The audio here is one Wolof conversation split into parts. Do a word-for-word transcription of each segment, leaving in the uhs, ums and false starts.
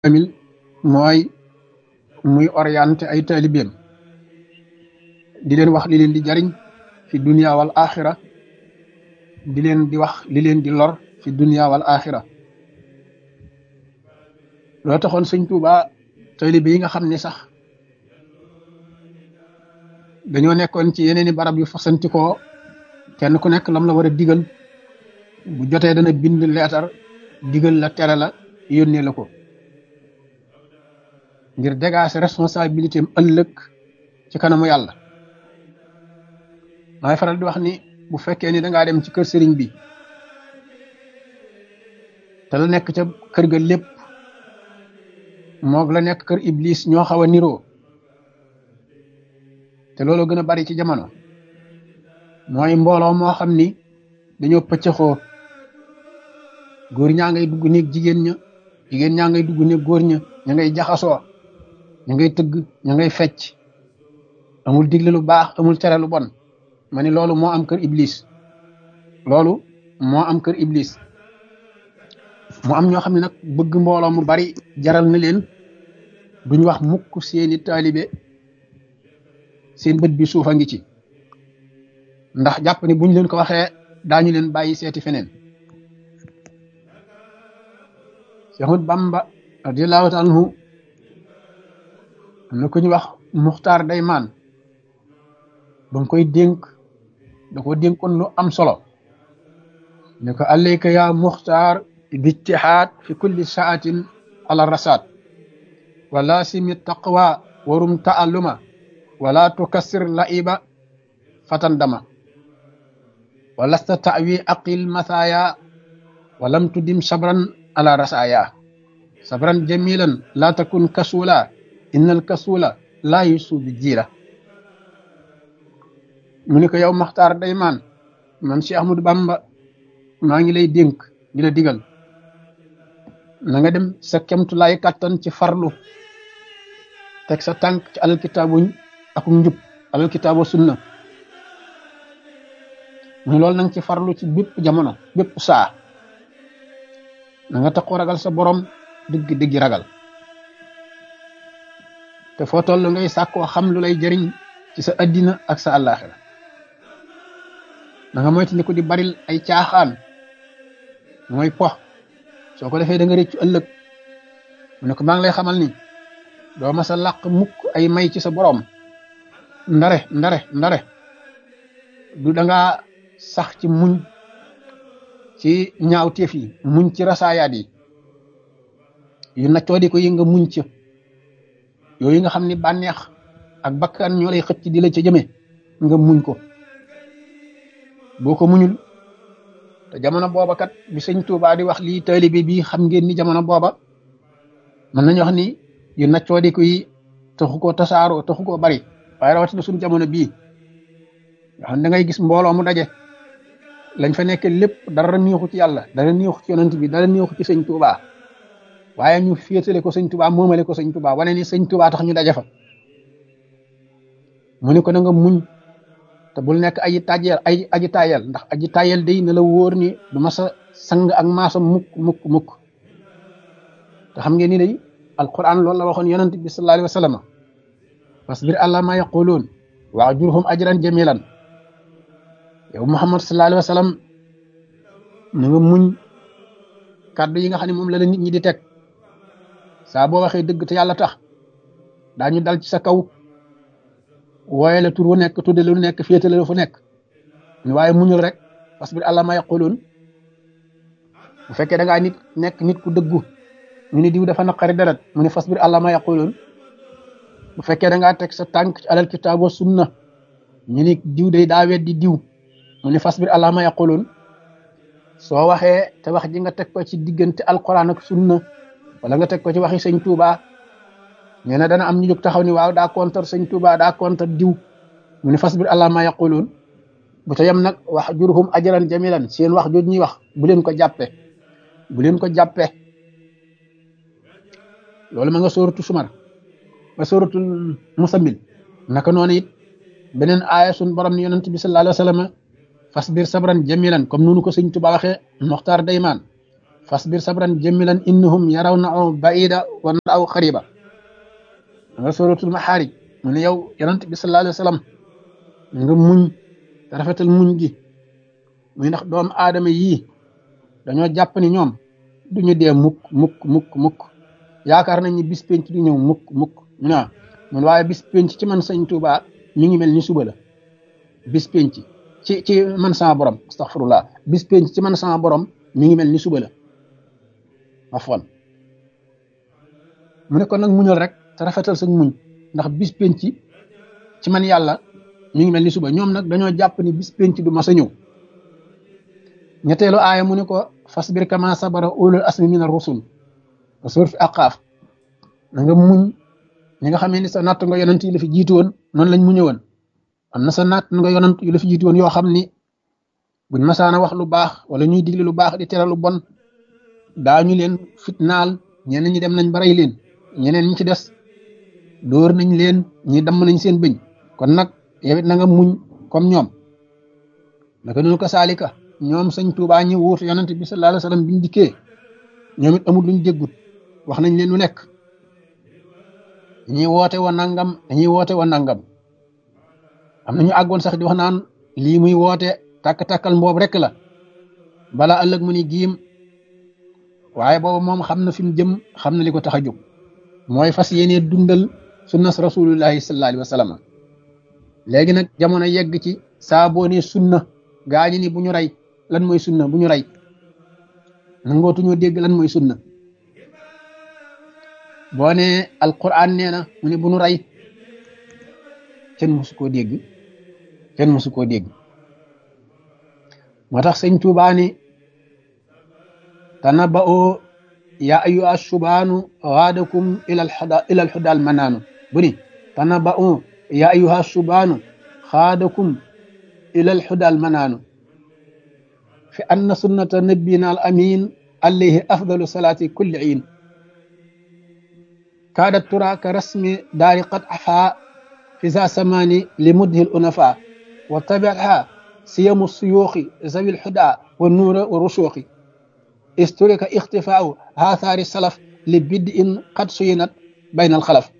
amil mooy muy orienté ay taalibeem di leen wax li leen di jariñ fi dunia wal axira di leen di wax li leen di lor fi dunia wal axira loo taxoon sëñ Tuuba taalibe yi nga xam ne sax dañoo nekkoon ci yeneeni barab yu fasantikoo kenn ku nekk lam la war a digal bu jotee dana bind leetar digal la tere la yónnee la ko ngir dégager responsabilité am ëllëg ci kanamu yàlla maay faral di wax ni bu fekkee ni dangaa dem ci kër sëriñ bi te la nekk ca kër ga lépp moog la nekk kër iblis ñoo xaw a niroo te loolu gën a bari ci jamono mooy mbooloo moo xam ni dañoo pëccëxoo góor ñaa ngay dugg néeg jigéen ña jigéen ñaa ngay dugg néeg góor ña ña ngay jaxasoo ña ngay tëgg ña ngay fecc amul digle lu baax amul tere lu bon ma ni loolu moo am kër iblis loolu moo am kër iblis mu am ñoo xam ne nag bëgg mbooloo mu bari jaral na leen duñ wax mukk seeni taalibe seen bët bi suufa ngi ci ndax jàpp ni buñ leen ko waxee daañu leen bàyyi seeti feneen Seexul Bamba radiyallahu ta'ala anhu am na ku ñu wax Muxtaar Daymaan ba nga koy dénk da ko dénkoon lu am solo ne ko alayka ya Muxtaar bijtihaad fi kulli saatin ala rasaat wala simi taqwa warum ta'alluma wala tukassir laiba fatan dama walasta ta'wi aqil mathaya walam tudim sabran ala rasaya sabran jamilan la takun kasula innal kasula la yusu bi jiira mu ne ko yow Maxtaar Daymaan man Cheikh Ahmadou Bamba maa ngi lay dénk di la digal na nga dem sa kemtulaay kàttan ci farlu teg sa tànk ci alal kitaabuñ ak njub alal kitaabu sunna mu loolu na nga ci farlu ci bépp jamono bépp saa na nga taxoo ragal sa borom dëgg dëgg ragal te foo toll ngay sàkkoo xam lu lay jëriñ ci sa addina ak sa àllaaxira na nga moytu ni ko di baril ay caaxaan mooy pox soo ko defee da nga réccu ëllëg mu ne ko maa ngi lay xamal ni doo ma sa làq mukk ay may ci sa borom ndare ndare ndare du dangaa sax ci muñ ci ñaawteef yi muñ ci rasaayaat yi yu naccoo di ko yi nga muñ ci yooyu nga xam ni bànneex ak bakkan ñoo lay xëcc di la ca jëme nga muñ ko boo ko muñul te jamono booba kat bi sëñ Tuubaa di wax lii taalibe bi xam ngeen ni jamono booba mën nañu wax ni yu naccoo di ko yi taxu koo tasaaroo taxu koo bari waaye rawatina suñu jamono bii nga xam da ngay gis mbooloo mu daje lañ fa nekk lépp dara neexu ci yàlla dara neexu ci yonent bi dara neexu ci sëñ Tuubaa waaye ñu féetale ko sëñ Tuubaa moomale ko sëñ Tuubaa wane ni sëñ Tuubaa tax ñu daje fa mu ne ko na nga muñ te bul nekk aji tàjjeel ay aji tayel ndax aji tayel day na la wóor ni du ma sa sang ak maasa mukk mukk mukk te xam ngeen ni day alquran loolu la waxoon yonent bi sallallahu alayhi wa sallam fasbir ala ma yaquluun wa'jurhum ajran jamilan yow Muhammad sallallahu alayhi wa sallam na nga muñ kàddu yi nga xam ne moom la la nit ñi di teg saa boo waxee dëgg te yàlla tax daañu dal ci sa kaw wooye la tur wu nekk tudde lu nekk féetale lu fu nekk waaye muñul rek fasbir ala ma yaquluun bu fekkee da ngaa nit nekk nit ku dëggu ñu ni diw dafa naqari deret mu ne fasbir ala ma yaquluun bu fekkee da ngaa teg sa tànk ci alal kitaab wa sunna ñu ni diw day daa weddi diw mu ne fasbir ala ma yaquluun soo waxee te wax ji nga teg ko ci diggante alquran ak sunna wala nga teg ko ci waxi sëñ Tuubaa nee na dana am ñu jóg taxaw ni waaw daa kontar sëñ Tuubaa daa kontar diw mu ne fasbir ala ma yaquluun bu ta yem nag wax jurhum ajran jamilan seen wax jooju ñuy wax bu leen ko jàppe bu leen ko jàppe loolu ma nga sóoratu sumar ba sóoratul musammil naka noonu it beneen aaya sun borom ni yonent bi sallallahu alayhi wa sallam fasbir sabran jamilan comme noonu ko sëñ Tuubaa waxee Muxtaar Daymaan fasbir sabran jamilan innahum yarawnahu baida wa naraw xariba nga suratul maxaarij mu ne yow yonent bi sallallahu alayhi wa sallam nga muñ te rafetal muñ gi muy ndax doomu aadama yii dañoo jàpp ni ñoom duñu dee mukk mukk mukk mukk yaakaar nañ ni bis penc du ñëw mukk mukk mu ne mun waaye bis penc ci man sëñ Tuubaa mi ngi mel ni suba la bis penc ci ci man sama borom astaghfirullah bis penc ci man sama borom mi ngi mel ni suba la afwan mu ne kon nag muñal rek te rafetal sa muñ ndax bis penc ci man yàlla mi ngi mel ni suba ñoom nag dañoo jàpp ni bis penc du mas a ñëw ñetteelu aaya mu ne ko fasbir kama sabara ulul asmi min ar-rusul suur fi aqaaf na nga muñ ñi nga xamee ni sa natt nga yonent yi la fi jiitu woon noonu lañ muñe woon am na sa natt nga yonent yi la fi jiitu woon yoo xam ni buñ masaana wax lu baax wala ñuy digle lu baax di tere lu bon daañu leen fitnaal ñeneen ñi dem nañ ba rey leen ñeneen ñi ci des dóor nañ leen ñi damm nañ seen bëñ kon nag yow it na nga muñ comme ñoom naka noonu ko saalika ñoom sëñ Tuubaa ñi wuutu yonent bi sallallahu alayhi wa sallam biñ dikkee ñoom it amul luñ déggut wax nañ leen lu nekk dañuy woote wa nangam dañuy woote wa nangam am na ñu àggoon sax di wax naan lii muy woote tàkk-tàkkal mboob rek la bala ëllëg mu ni giim waaye boobu moom xam na fi mu jëm xam na li ko tax a jóg mooy fas yéene dundal sunnas rasulullahi sallallahu alayhi wa sallam léegi nag jamono yegg ci saa boo ne sunna gaañu ni bu ñu rey lan mooy sunna bu ñu rey nangootuñoo dégg lan mooy sunna boo ne alquran nee na mu ne bu ñu rey kenn mësu koo dégg kenn mësu koo dégg moo tax sëñ Tuubaa ni tanaba'u ya ayyuha subaanu gaadakum ila alhuda ila alhuda almanaanu bu ni tanaba'u ya ayyuha subaanu gaadakum ila alhuda almanaanu fi anna sunnata nabiyina al amin alayhi afdalu salati kulli iin kaadat tura ka rasmi daari qad afa fi za samani li mudhi al unafa wa tabi'aha siyamu suyuuxi zawi alhuda wa nuura wa rushuuxi isturika ixtifaau haathaari salaf li biddi in qad suyinat bayna al xalaf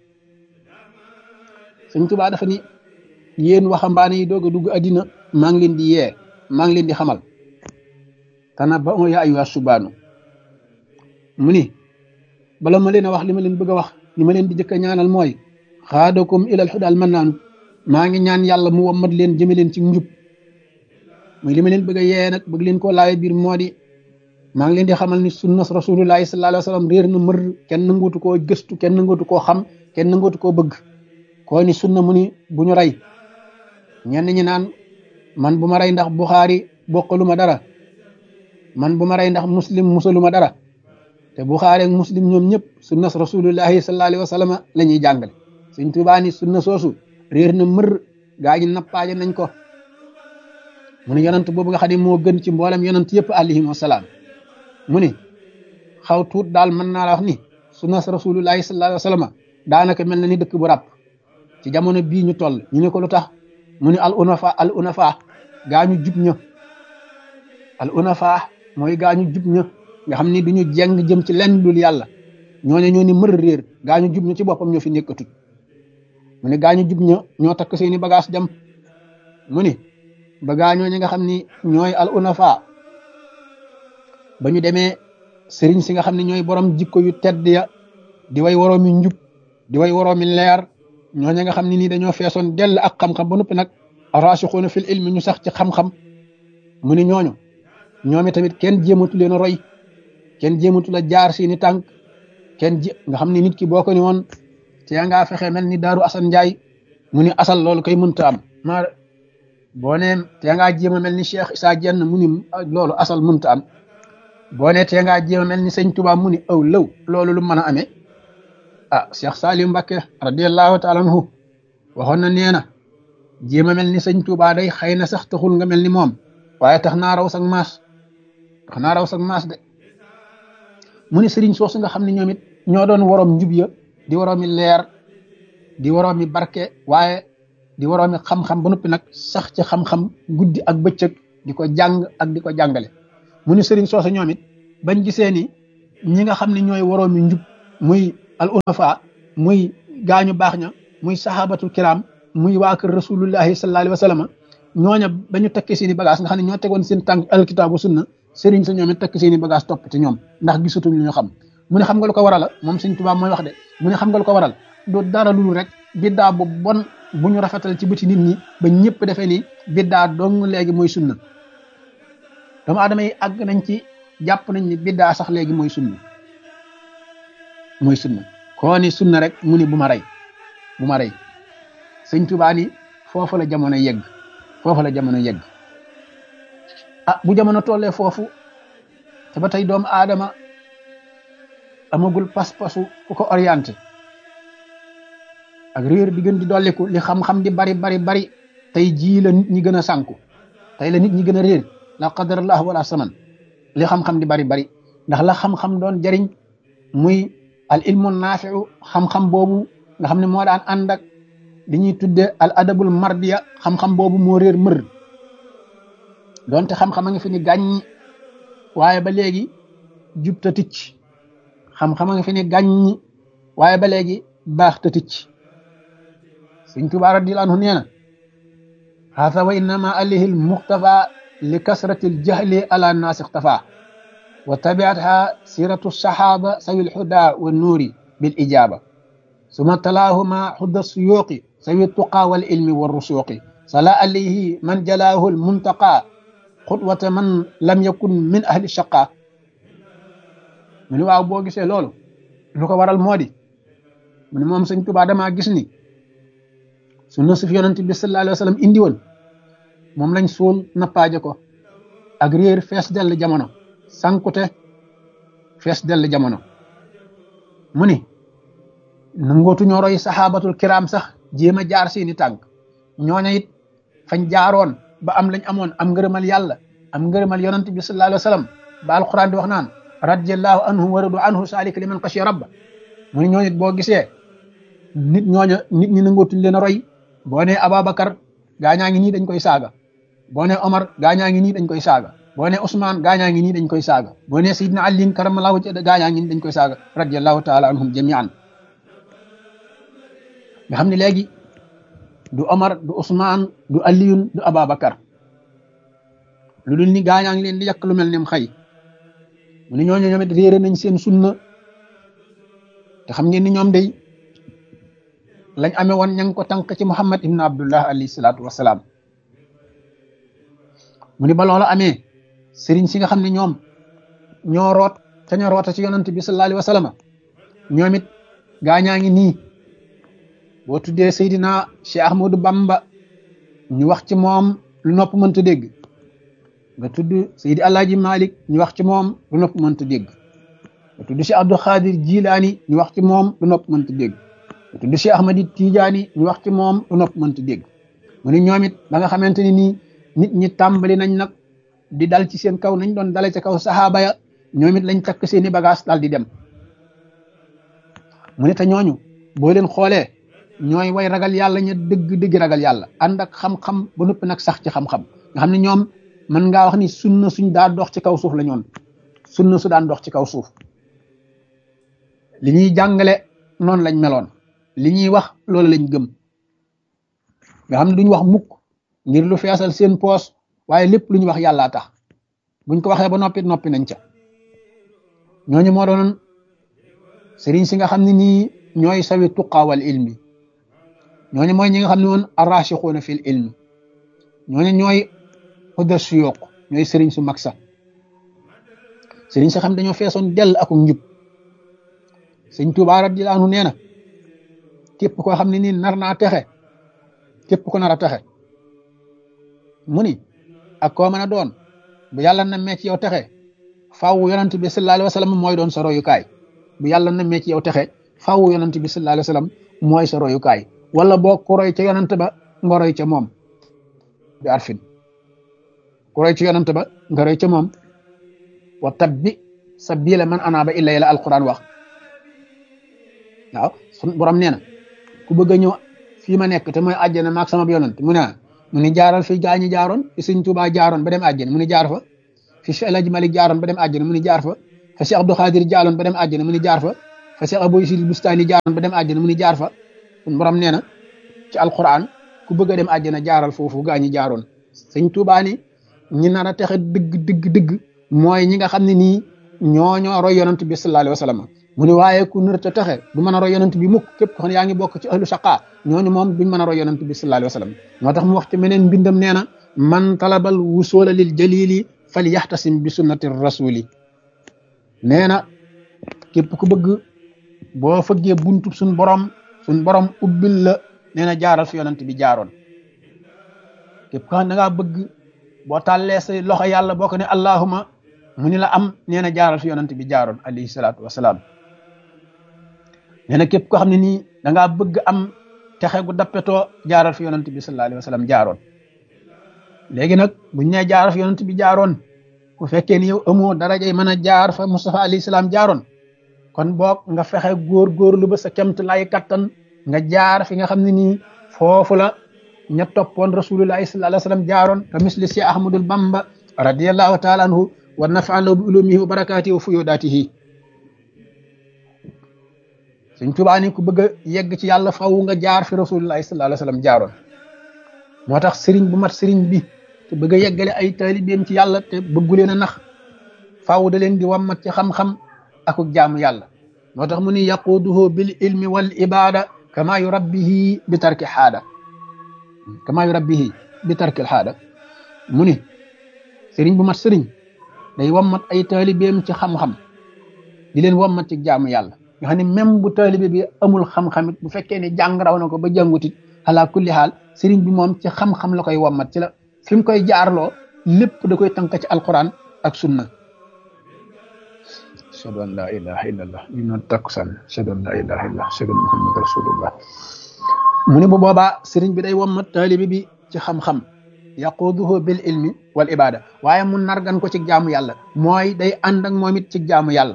Sëñ Tuubaa dafa ni yéen waxambaane yi doog a dugg addina maa ngi leen di yee maa ngi leen di xamal tanabba'u yaa ayyuha subaanu mu ni bala ma leen a wax li ma leen bëgg a wax li ma leen di jëkk a ñaanal mooy xaadakum ilal hudaal mannaanu maa ngi ñaan yàlla mu wommat leen jëme leen ci njub muy li ma leen bëgg a yee nag bëgg leen koo laaye biir moo di maa ngi leen di xamal ni sunnas rasulullahi sallallahu alayhi wa sallam réer na mër kenn nangootu koo gëstu kenn nangootu koo xam kenn nangootu koo bëgg koo ni sunna mu ni bu ñu rey ñenn ñi naan man bu ma rey ndax Buxaari bokkalu ma dara man bu ma rey ndax muslim musalu ma dara te Buxaari ak muslim ñoom ñëpp sunnas rasulullahi sallallahu alayhi wa sallam la ñuy jàngale Sëñ Tuubaa ni sunna soosu réer na mër gaa ñi nappaaje nañ ko mu ne yonant boobu nga xam ne moo gën ci mboolem yonant yëpp alayhim wasalaam mu ne xaw tuut daal mën naa la wax ni sunnas rasulullahi sallallahu alayhi wa sallam daanaka mel na ni dëkk bu ràpp ci jamono bii ñu toll ñu ne ko lu tax mu ne al unafa al unafa gaa ñu jub ña al unafa mooy gaa ñu jub ña nga xam ni duñu jeng jëm ci lenn dul yàlla ñooñu ñoo ni mër réer gaa ñu jub ña ci boppam ñoo fi nekkatut mu ne gaa ñu jub ña ñoo takk seeni bagage dem mu ni ba gaa ñooñu nga xam ni ñooy al unafa ba ñu demee sëriñ si nga xam ne ñooy borom jikko yu tedd ya di way waroomi njub di way waroomi leer ñooñu nga xam ne nii dañoo feesoon dell ak xam-xam ba noppi nag arasixuuna fil ilmi ñu sax ci xam-xam mu ni ñooñu ñoomi tamit kenn jéematu leen a roy kenn jéematu la jaar seeni tànk kenn jé nga xam ne nit ki boo ko ni woon te yaa ngaa fexe mel ni daaru asan njaay mu ni asal loolu koy mënta am ma boo nee te yaa ngaa jéem a mel ni Cheikh Issa Diène mu ni loolu asal mënta am boo nee te yaa ngaa jéem a mel ni sëñ Tuubaa mu ni aw lëw loolu lu mën a amee ah Cheikh Saliou Mbacké radiyallahu taala anhu waxoon na nee na jéem a mel ni sëñ Tuubaa day xëy na sax taxul nga mel ni moom waaye tax naa raw sag maas tax naa raw sag maas de mu ni sëriñ soosu nga xam ne ñoom it ñoo doon waroom njub ya di waroomi leer di waroomi barke waaye di waroomi xam-xam ba noppi nag sax ci xam-xam guddi ak bëccëg di ko jàng ak di ko jàngale mu ni sëriñ soosu ñoom it bañ gisee ni ñi nga xam ne ñooy waroomi njub muy al unafa muy gaañu baax ña muy sahabatul kiram muy waa kër rasulullahi sallallahu alayhi wa sallam ñooña ba ñu tekki seeni bagage nga xam ne ñoo tegoon seen tànk alkitaabu sunna sëriñ sa ñoom it tekki seeni bagage topp ci ñoom ndax gisatuñ lu ñu xam mu ne xam nga lu ko waral moom Sëriñ Tuubaa mooy wax de mu ne xam nga lu ko waral du dara lu rek biddaa bu bon bu ñu rafetal ci bëti nit ñi ba ñëpp defee ni biddaa dong léegi mooy sunna doomu aadama yi àgg nañ ci jàpp nañ ni biddaa sax léegi mooy sunna mooy sunna koo ni sunna rek mu ni bu ma rey bu ma rey Sëriñ Tuubaa ni foofu la jamono yegg foofu la jamono yegg ah bu jamono tollee foofu te ba tey doomu aadama amagul pas-pasu ku ko orienté ak réer di gën di dolliku li xam-xam di bari bari bari tey jii la nit ñi gën a sànku tey la nit ñi gën a réer la qadarallah wala saman li xam-xam di bari bari ndax la xam-xam doon jariñ muy al ilmu naafiu xam-xam boobu nga xam ne moo daan ànd ak li ñuy tudde al adabul mardiya xam-xam boobu moo réer mër doonte xam-xam a ngi fi ni gàññi waaye ba léegi jub ta ticc xam-xam a ngi fi ni gàññi waaye ba léegi baax ta ticc Sëriñ Tuubaa radiyallaahu anhu nee na haasa wa innama alihi al muxtafa li kasrati al jahli ala naasi ixtafa wa tabiatha siratu sahaba sawi al huda wa nuuri bil ijaba suma talaahuma hudda suyuqi sawi tuqa wal ilmi wa rusuqi sala alayhi man jalaahu al muntaqa xutwata man lam yakun min ahli shaqa mu ni waaw boo gisee loolu lu ko waral moo di mu ni moom Sëriñ Tuubaa damaa gis ni sunna su fi yonent bi sallallahu alayhi wa sallam indi woon moom lañ suul nappaaje ko ak réer fees dell jamono sankute fees dell jamono mu ni nangootu ñoo roy saxaabatul kiram sax jéem a jaar seeni tànk ñooña it fañ jaaroon ba am lañ amoon am ngërëmal yàlla am ngërëmal yonent bi sallallahu alayhi wa sallam ba alquran di wax naan radiyallahu anhu wa radu anhu saalika liman xashiya rabba mu ni ñooñu it boo gisee nit ñooña nit ñi nangootuñ leen a roy boo nee Ababacar gaañaa ngi nii dañ koy saaga boo nee Omar gaañaa ngi nii dañ koy saaga boo nee Ousmane gaañaa ngi nii dañ koy saaga boo nee Seydina Ali karamallahu wajhahu gaañaa ngi nii dañ koy saaga radiyallahu taala anhum jamian nga xam ne léegi du Omar du Ousmane du Aliyun du Ababacar lu dul ni gaañaa ngi leen di yàq lu mel ne xëy mu ne ñooñu ñoom it réere nañ seen sunna te xam ngeen ni ñoom day lañ amee woon ña ngi ko tànk ci Muhammad ibn Abdullah alayhi salaatu wasalaam mu ni ba loola amee sëriñ si nga xam ne ñoom ñoo root te ñoo roota ci yonent bi sallallahu alayhi wa sallam ñoom it gaañaa ngi nii boo tuddee Seydina Cheikh Ahmadou Bamba ñu wax ci moom lu nopp mënta dégg nga tudd Seydi Alaaji Malik ñu wax ci moom lu nopp mënta dégg nga tudd Cheikh Abdou Khadir Jilaani ñu wax ci moom lu nopp mënta dégg nga tudd Cheikh Ahmadi Tijaani ñu wax ci moom lu nopp mënta dégg mu ne ñoom it ba nga xamante ni nii nit ñi tàmbali nañ nag di dal ci seen kaw nañ doon dale ca kaw saxaaba ya ñoom it lañ takk seeni bagage dal di dem mu ne te ñooñu boo leen xoolee ñooy way ragal yàlla ña dëgg dëgg ragal yàlla ànd ak xam-xam ba noppi nag sax ci xam-xam nga xam ne ñoom mën ngaa wax ni sunna suñ daa dox ci kaw suuf la ñoon sunna su daan dox ci kaw suuf li ñuy jàngale noonu lañ meloon li ñuy wax loolu lañ gëm nga xam ne duñ wax mukk ngir lu feesal seen poos waaye lépp lu ñu wax yàllaa tax buñ ko waxee ba noppi noppi nañ ca ñooñu moo doon sëriñ si nga xam ne nii ñooy sawi tuqaa wal ilmi ñooñu mooy ñi nga xam ne woon arrachixuuna fil ilmi ñooñu ñooy xudda suyuq ñooy sëriñ su mag sax sëriñ si xam dañoo feesoon dell ak njub sëñ Tuubaa radiyallaahu anhu nee na képp koo xam ne nii nar naa texe képp ko nar a texe mu ni ak koo mën a doon bu yàlla na mee ci yow texe faaw yonent bi sallallaahu alayhi wa sallam mooy doon sa royukaay bu yàlla na mee ci yow texe faaw yonent bi sallallaahu alayhi wa sallam mooy sa royukaay wala boo ku roy ca yonent ba nga roy ca moom bi arfin ku roy ca yonent ba nga roy ca moom wa tabbi sabila man anaaba ilayya la alquran wax waaw sun borom nee na ku bëgg a ñëw fii ma nekk te mooy àjjana maag sama yonent mu ne mu ni jaaral fi gaañi jaaroon fi Sëñ Tuubaa jaaroon ba dem àjjana mu ni jaar fa fi Cheikh El Hadji Malick jaaroon ba dem àjjana mu ni jaar fa fa Cheikh Abdou Khadir jaaroon ba dem àjjana mu ni jaar fa fa Cheikh Abou Isil Bustani jaaroon ba dem àjjana mu ni jaar fa sun borom nee na ci alquran ku bëgg a dem àjjana jaaral foofu gaa ñi jaaroon. sëñ Tuubaa ni ñi nar a texe dëgg dëgg dëgg mooy ñi nga xam ne nii ñoo ñoo roy yonent bi sallallahu alayhi wa sallam mu ni waaye ku nar a texe du mën a roy yonent bi mukk képp ko xam ne yaa ngi bokk ci ahlu shaqa ñooñu moom duñ mën a roy yonent bi sallallahu alayhi wa sallam moo tax mu wax ci meneen mbindam nee na man talabal wusula lil jalili fal yaxtasim bi sunnati rasuli nee na képp ku bëgg boo fëggee buntu suñ borom suñ borom ubbil la nee na jaaral fi yonent bi jaaroon képp ko xam ne da ngaa bëgg boo tàllee say loxo yàlla boo ko ne allahuma mu ni la am nee na jaaral fi yonent bi jaaroon alayhi salaatu wasalaam nee na képp ko xam ne nii da ngaa bëgg am texe gu dappetoo jaaral fi yonent bi sallallahu alayhi wa sallam jaaroon léegi nag buñ nee jaaral fi yonent bi jaaroon bu fekkee ni yow amoo darajay mën a jaar fa Mustafa alayhi salaam jaaroon kon boog nga fexe góor-góorlu ba sa kemt lay kattan nga jaar fi nga xam ne nii foofu la ña toppoon rasulullahi sallallahu alayhi wa sallam jaaroon ka misli si Ahmadul Bamba radiyallahu taala anhu wa nafa'ana bi ulumihi wa barakatihi wa fuyudatihi. Sëñ Tuubaa ni ku bëgg a yegg ci yàlla faw nga jaar fi rasulullahi sallallahu alayhi wa sallam jaaroon moo tax sëriñ bu mat sëriñ bi te bëgg a yeggale ay taalibeem ci yàlla te bëggu leen a nax faw da leen di wammat ci xam-xam ak jaamu yàlla moo tax mu ni yaquduhu bil ilmi wal ibada kama yurabbihi bi tarki haada kama yurabbihi bi tarki haada mu ni sëriñ bu mat sëriñ day wammat ay taalibeem ci xam-xam di leen wammat ci jaamu yàlla nga xam ne même bu taalibe bi amul xam-xamit bu fekkee ne jàng raw na ko ba jàngutit ala kulli xaal sëriñ bi moom ci xam-xam la koy wammat ci la fi mu koy jaarloo lépp da koy tënk ci alquran ak sunna. ashhadu an la ilaha illallah ñu noon takkusaan ashhadu an la ilaha illallah ashhadu anna muhammad rasulullah mu ne bu boobaa sëriñ bi day wammat taalibe bi ci xam-xam yaquduhu bil ilmi wal ibada waaye mu nargan ko ci jaamu yàlla mooy day ànd ak moom it ci jaamu yàlla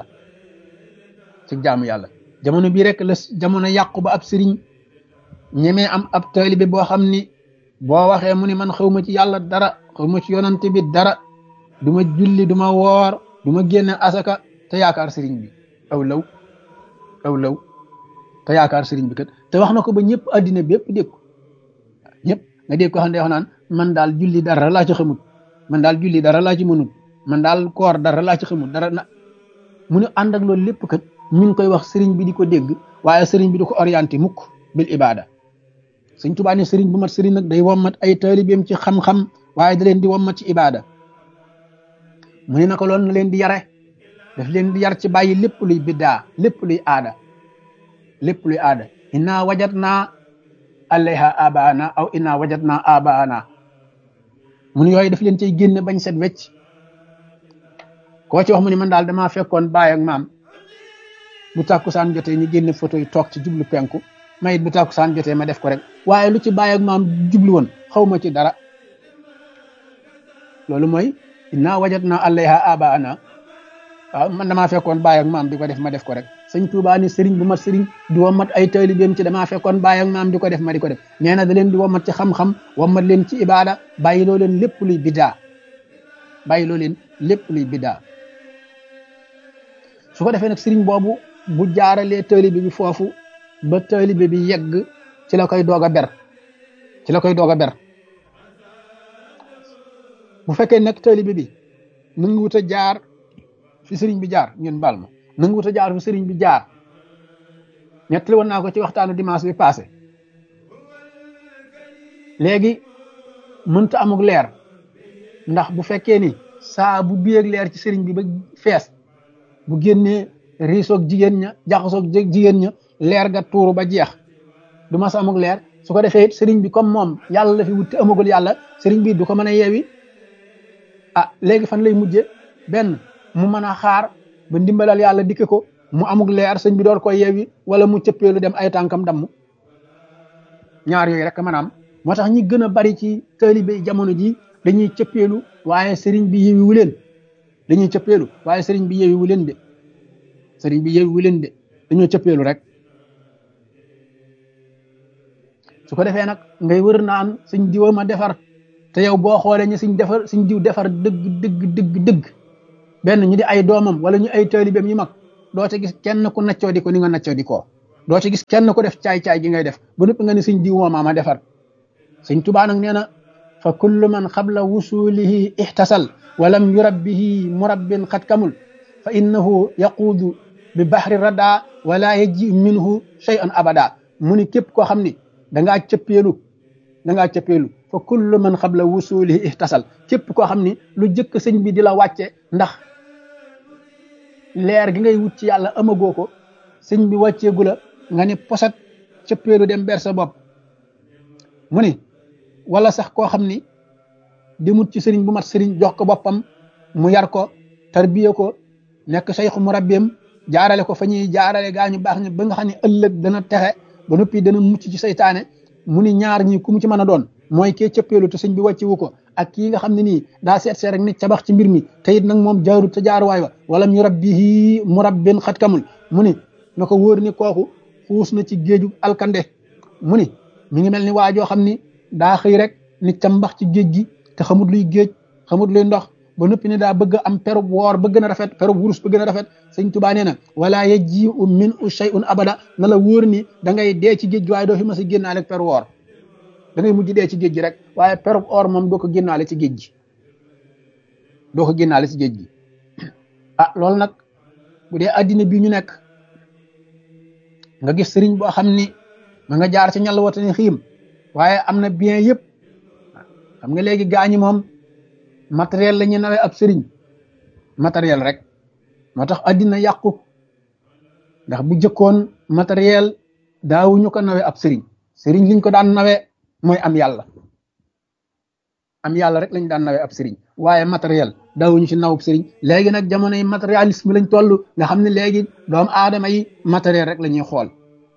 ci jaamu yàlla jamono bii rek la jamono yàqu ba ab sëriñ ñemee am ab taalibe boo xam ni boo waxee mu ni man xawma ci yàlla dara xawma ci yonante bi dara du ma julli du ma woor du ma génne asaka te yaakaar sëriñ bi aw law aw law te yaakaar sëriñ bi kat te wax na ko ba ñëpp addina bépp dégg ko ñëpp nga dégg ko xam ne wax naan man daal julli dara laa ci xamut man daal julli dara laa ci mënut man daal koor dara laa ci xamut dara na mu ne ànd ak loolu lépp kat ñu ngi koy wax sëriñ bi di ko dégg waaye sëriñ bi di ko orienté mukk bil ibada Sëñ Tuubaa ne sëriñ bu mat sëriñ nag day wommat ay taalibeem ci xam-xam waaye da leen di wommat ci ibada mu ne naka loolu na leen di yare daf leen di yar ci bàyyi lépp luy biddaa lépp luy aada lépp luy aada inna wajadna alayha abaana aw inna wajadna abaana mu ne yooyu daf leen cay génne bañ set wecc koo ci wax mu ne man daal damaa fekkoon baay ak maam bu tàkkusaan jotee ñu génne photo yi toog ci jublu penku mayit bu tàkkusaan jotee ma def ko rek waaye lu ci baay ak maam jublu woon xaw ma ci dara loolu mooy inna wajadna alayha abaana waaw man damaa fekkoon baay ak maam di ko def ma def ko rek Sëñ Tuubaa ni sëriñ bu mat sëriñ di wommat ay taalibeem ci damaa fekkoon baay ak maam di ko def ma di ko def nee na da leen di wommat ci xam-xam wommat leen ci ibada bàyyi loo leen lépp luy biddaa bàyyi loo leen lépp luy biddaa su ko defee nag sëriñ boobu bu jaaralee taalibe bi foofu ba taalibe bi yegg ci la koy doog a ber ci la koy doog a ber bu fekkee nag taalibe bi nu ngi wut a jaar fi sëriñ bi jaar ngeen baal ma nu ngi wut a jaar fi sëriñ bi jaar ñettali woon naa ko ci waxtaanu dimanche bi passé léegi mënta amuk leer ndax bu fekkee ni saa bu biyeeg leer ci sëriñ bi ba fees bu génnee riisoog jigéen ña jaxasoog jigéen ña leer ga tuuru ba jeex du ma sa amuk leer su ko defee it sëriñ bi comme moom yàlla la fi wut te amagul yàlla sëriñ bi du ko mën a yeewi ah léegi fan lay mujje benn mu mën a xaar ba ndimbalal yàlla dikke ko mu amuk leer sëñ bi door koy yeewi wala mu cëppeelu dem ay tànkam damm ñaar yooyu rek maanaam moo tax ñi gën a bari ci taalibe jamono ji dañuy cëppeelu waaye sëriñ bi yeewiwu leen dañuy cëppeelu waaye sëriñ bi yeewiwu leen de sëriñ bi yeewiwu leen de dañoo cëppeelu rek su ko defee nag ngay wër naan suñ diwa ma defar te yow boo xoolee ñu suñ defar suñ diw defar dëgg dëgg dëgg dëgg benn ñu di ay doomam wala ñu ay taalibeem yu mag doo ca gis kenn ku naccoo di ko ni nga naccoo di ko doo ci gis kenn ku def caay-caay gi ngay def ba noppi nga ne sëñ diw moom ma defar sëñ Tuubaa nag nee na fa kullu man qabla wusulihi ihtasal walam yurabbihi murabbin xat kamul fa innahu yaquudu bi bahri rada wala yaji minhu shay'an abada mu ni képp koo xam ni dangaa cëppeelu dangaa cëppeelu fa kullu man qabla wusulihi ihtasal képp koo xam ni lu jëkk sëñ bi di la wàcce ndax leer gi ngay wut ci yàlla amagoo ko sëñ bi wàcceegu la nga ni posat cëppeelu dem ber sa bopp mu ni wala sax koo xam ni demut ci sëriñ bu mat sëriñ jox ko boppam mu yar ko tarbiye ko nekk sayxu mu rabbeem jaarale ko fa ñuy jaarale gaa ñu baax ñi ba nga xam ne ëllëg dana texe ba noppi dana mucc ci saytaane mu ni ñaar ñi ku mu ci mën a doon mooy kee cëppeelu te sëñ bi wàccewu ko ak kii nga xam ne nii daa seet seet rek nit cabax ci mbir mi te it nag moom jaarut te jaaruwaay wa wala mu rabbihi mu rabbin xat kamul mu ni na ko wóor ni kooku xuus na ci géeju alkande mu ni mi ngi mel ni waa joo xam ni daa xëy rek nit ca mbax ci géej gi te xamut luy géej xamut luy ndox ba noppi ne daa bëgg am perub woor ba gën a rafet perub wurus ba gën a rafet sëñ Tuubaa nee na wala yaji u min u shay'un abada na la wóor ni da ngay dee ci géej gi waaye doo fi mas a génnaale ak peru woor da ngay mujj dee ci géej gi rek waaye perub or moom doo ko génnaale ci géej gi doo ko génnaale ci géej gi ah loolu nag bu dee addina bii ñu nekk nga gis sëriñ boo xam ni ma nga jaar ci ñàll watani xiim waaye am na bien yëpp xam nga léegi gaañi moom matériel la ñu nawee ab sëriñ matériel rek moo tax addina yàqu ndax bu jëkkoon matériel daawuñu ko nawee ab sëriñ sëriñ liñ ko daan nawee mooy am yàlla am yàlla rek lañ daan nawee ab sëriñ waaye matériel daawuñu ci nawub sëriñ léegi nag jamono yi matérialisme lañ toll nga xam ne léegi doomu aadama yi matériel rek la ñuy xool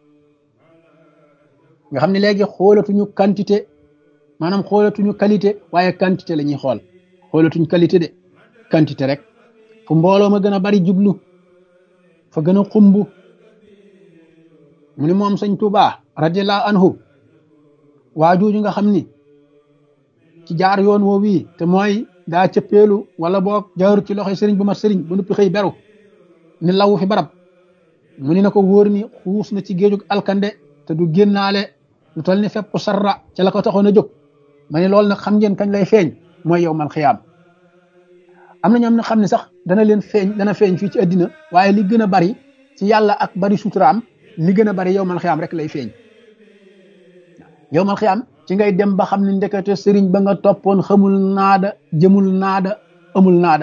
nga xam ne léegi xoolatuñu quantité maanaam xoolatuñu qualité waaye quantité la ñuy xool xoolatuñ qualité de quantité rek fu mbooloo ma gën a bari jublu fa gën a xumb mu ne moom sëñ Tuubaa radiyallahu anhu waa jooju nga xam ni ci jaar yoon woo wii te mooy daa cëppeelu wala boog jaarut ci loxoy sëriñ bu mat sëriñ bu nuppi xëy beru ni lawu fi barab mu ni na ko wóor ni xuus na ci géejug alkande te du génnaale lu toll ni fépp sarra ca la ko taxoon a jóg ma ne loolu nag xam ngeen kañ lay feeñ mooy yow mal xiyaam am na ñoom na xam ne sax dana leen feeñ dana feeñ fii ci àddina waaye li gën a bari ci yàlla ak bari suturaam li gën a bari yow mal xiyaam rek lay feeñ yow mal xiyaam ci ngay dem ba xam ne ndekete sëriñ ba nga toppoon xamul naada jëmul naada amul naada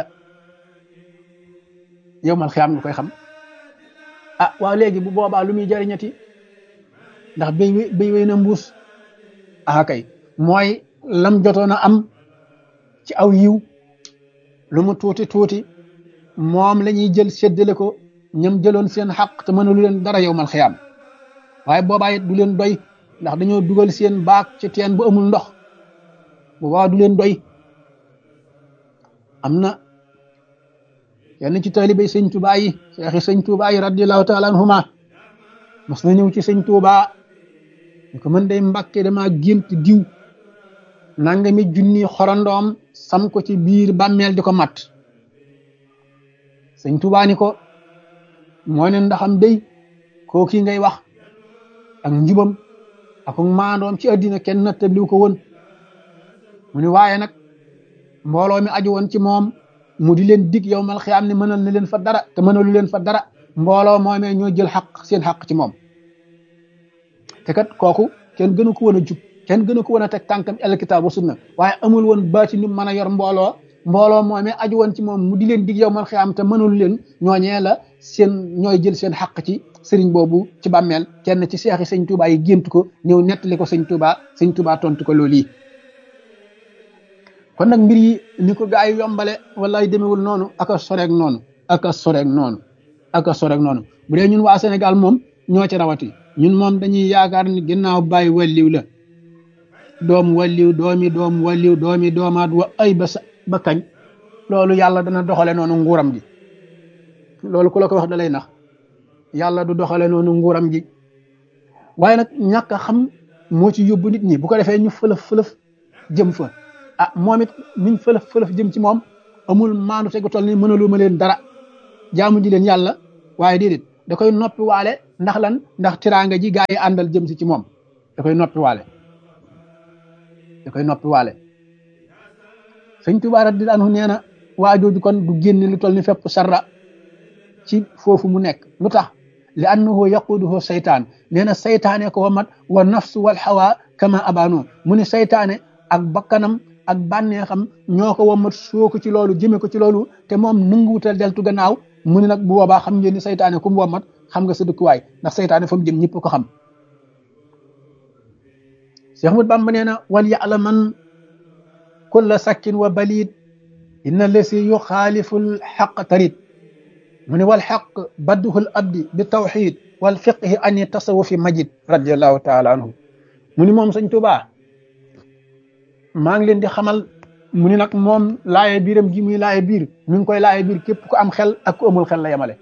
yow mal xiyaam nga koy xam ah waaw léegi bu boobaa lu muy jariñati ndax béy béy wéy na mbuus ah kay mooy lam jotoon a am ci aw yiw lu mu tuuti tuuti moom la ñuy jël séddale ko ñam jëloon seen xaq te mënalu leen dara yowmal xiyaam waaye boobaa it du leen doy ndax dañoo dugal seen baak ci teen bu amul ndox boobaa du leen doy am na yenn ci taalibey sëñ Tuubaa yi seexi sëñ Tuubaa yi radiyallahu taala anhuma mas na ñëw ci sëñ Tuubaa ñu ko mën day Mbàkke dama gént diw nangami junni xorondoom sam ko ci biir bàmmeel di ko mat sëñ Tuubaa ni ko moo ne ndaxam day koo kii ngay wax ak njubam ak maandoom ci àddina kenn nattabliw ko woon mu ni waaye nag mbooloo mi aju woon ci moom mu di leen dig yow mal xiyaam ne mënal na leen fa dara te mënalu leen fa dara mbooloo moomee ñoo jël xaq seen xaq ci moom te kat kooku kenn gënu ko woon a jub kenn gënu ko woon a teg tànkam el kitaab wa sunna waaye amul woon baati nu mën a yor mbooloo mbooloo moomee aju woon ci moom mu di leen dig yow mal xiyaam te mënalu leen ñooñee la seen ñooy jël seen xaq ci sëriñ boobu ci bàmmeel kenn ci seexi sëñ Tuubaa yi gént ko ñëw nettali ko sëñ Tuubaa sëñ Tuubaa tontu ko loolu yi kon nag mbir yi ni ko gaa yi yombale wallaay demewul noonu aka soreeg noonu aka soreeg noonu aka soreeg noonu bu dee ñun waa Sénégal moom ñoo ci rawati ñun moom dañuy yaakaar ni ginnaaw bàyyi walliw la doom walliw doomi doom walliw doomi doomaat wa ay ba sa ba kañ loolu yàlla dana doxale noonu nguuram gi loolu ku la ko wax da lay nax yàlla du doxale noonu nguuram gi waaye nag ñàkk a xam moo ci yóbbu nit ñi bu ko defee ñu fëlëf fëlëf jëm fa ah moom it niñ fëlëf fëlëf jëm ci moom amul maandu te gu toll ni mënalu ma leen dara jaamu ji leen yàlla waaye déedéet da koy noppi waale ndax lan ndax tiraanga ji gaa yi àndal jëm si ci moom da koy noppi waale da koy noppi waale sëñ Tuubaa radiyallaahu anhu nee na waa jooju kon du génne lu toll ni fépp sarra ci foofu mu nekk lu tax li annahu yaquduhu saytaan nee na saytaane ko wamat wa nafsu wal hawa kama abano mu ni saytaane ak bakkanam ak bànneexam ñoo ko wamat soo ko ci loolu jëme ko ci loolu te moom nanguwutal deltu gannaaw mu ni nag bu boobaa xam ngeen ni saytaane ku mu wamat xam nga sa dëkkuwaay ndax saytaane fa mu jëm ñëpp ko xam Cheikh Ahmad Bamba nee na wal ya'laman kulla sakkin wa balid inna lasi yuxaalifu l xaq tarid mu ne wal xaq badduhul abdi bi tawxid wal fiqhi ani tasawufi majid radiallahu taala anhu mu ni moom sëñ Tuubaa maa ngi leen di xamal mu ni nag moom laaye biiram gi muy laaye biir mi ngi koy laaye biir képp ku am xel ak ku amul xel la yemale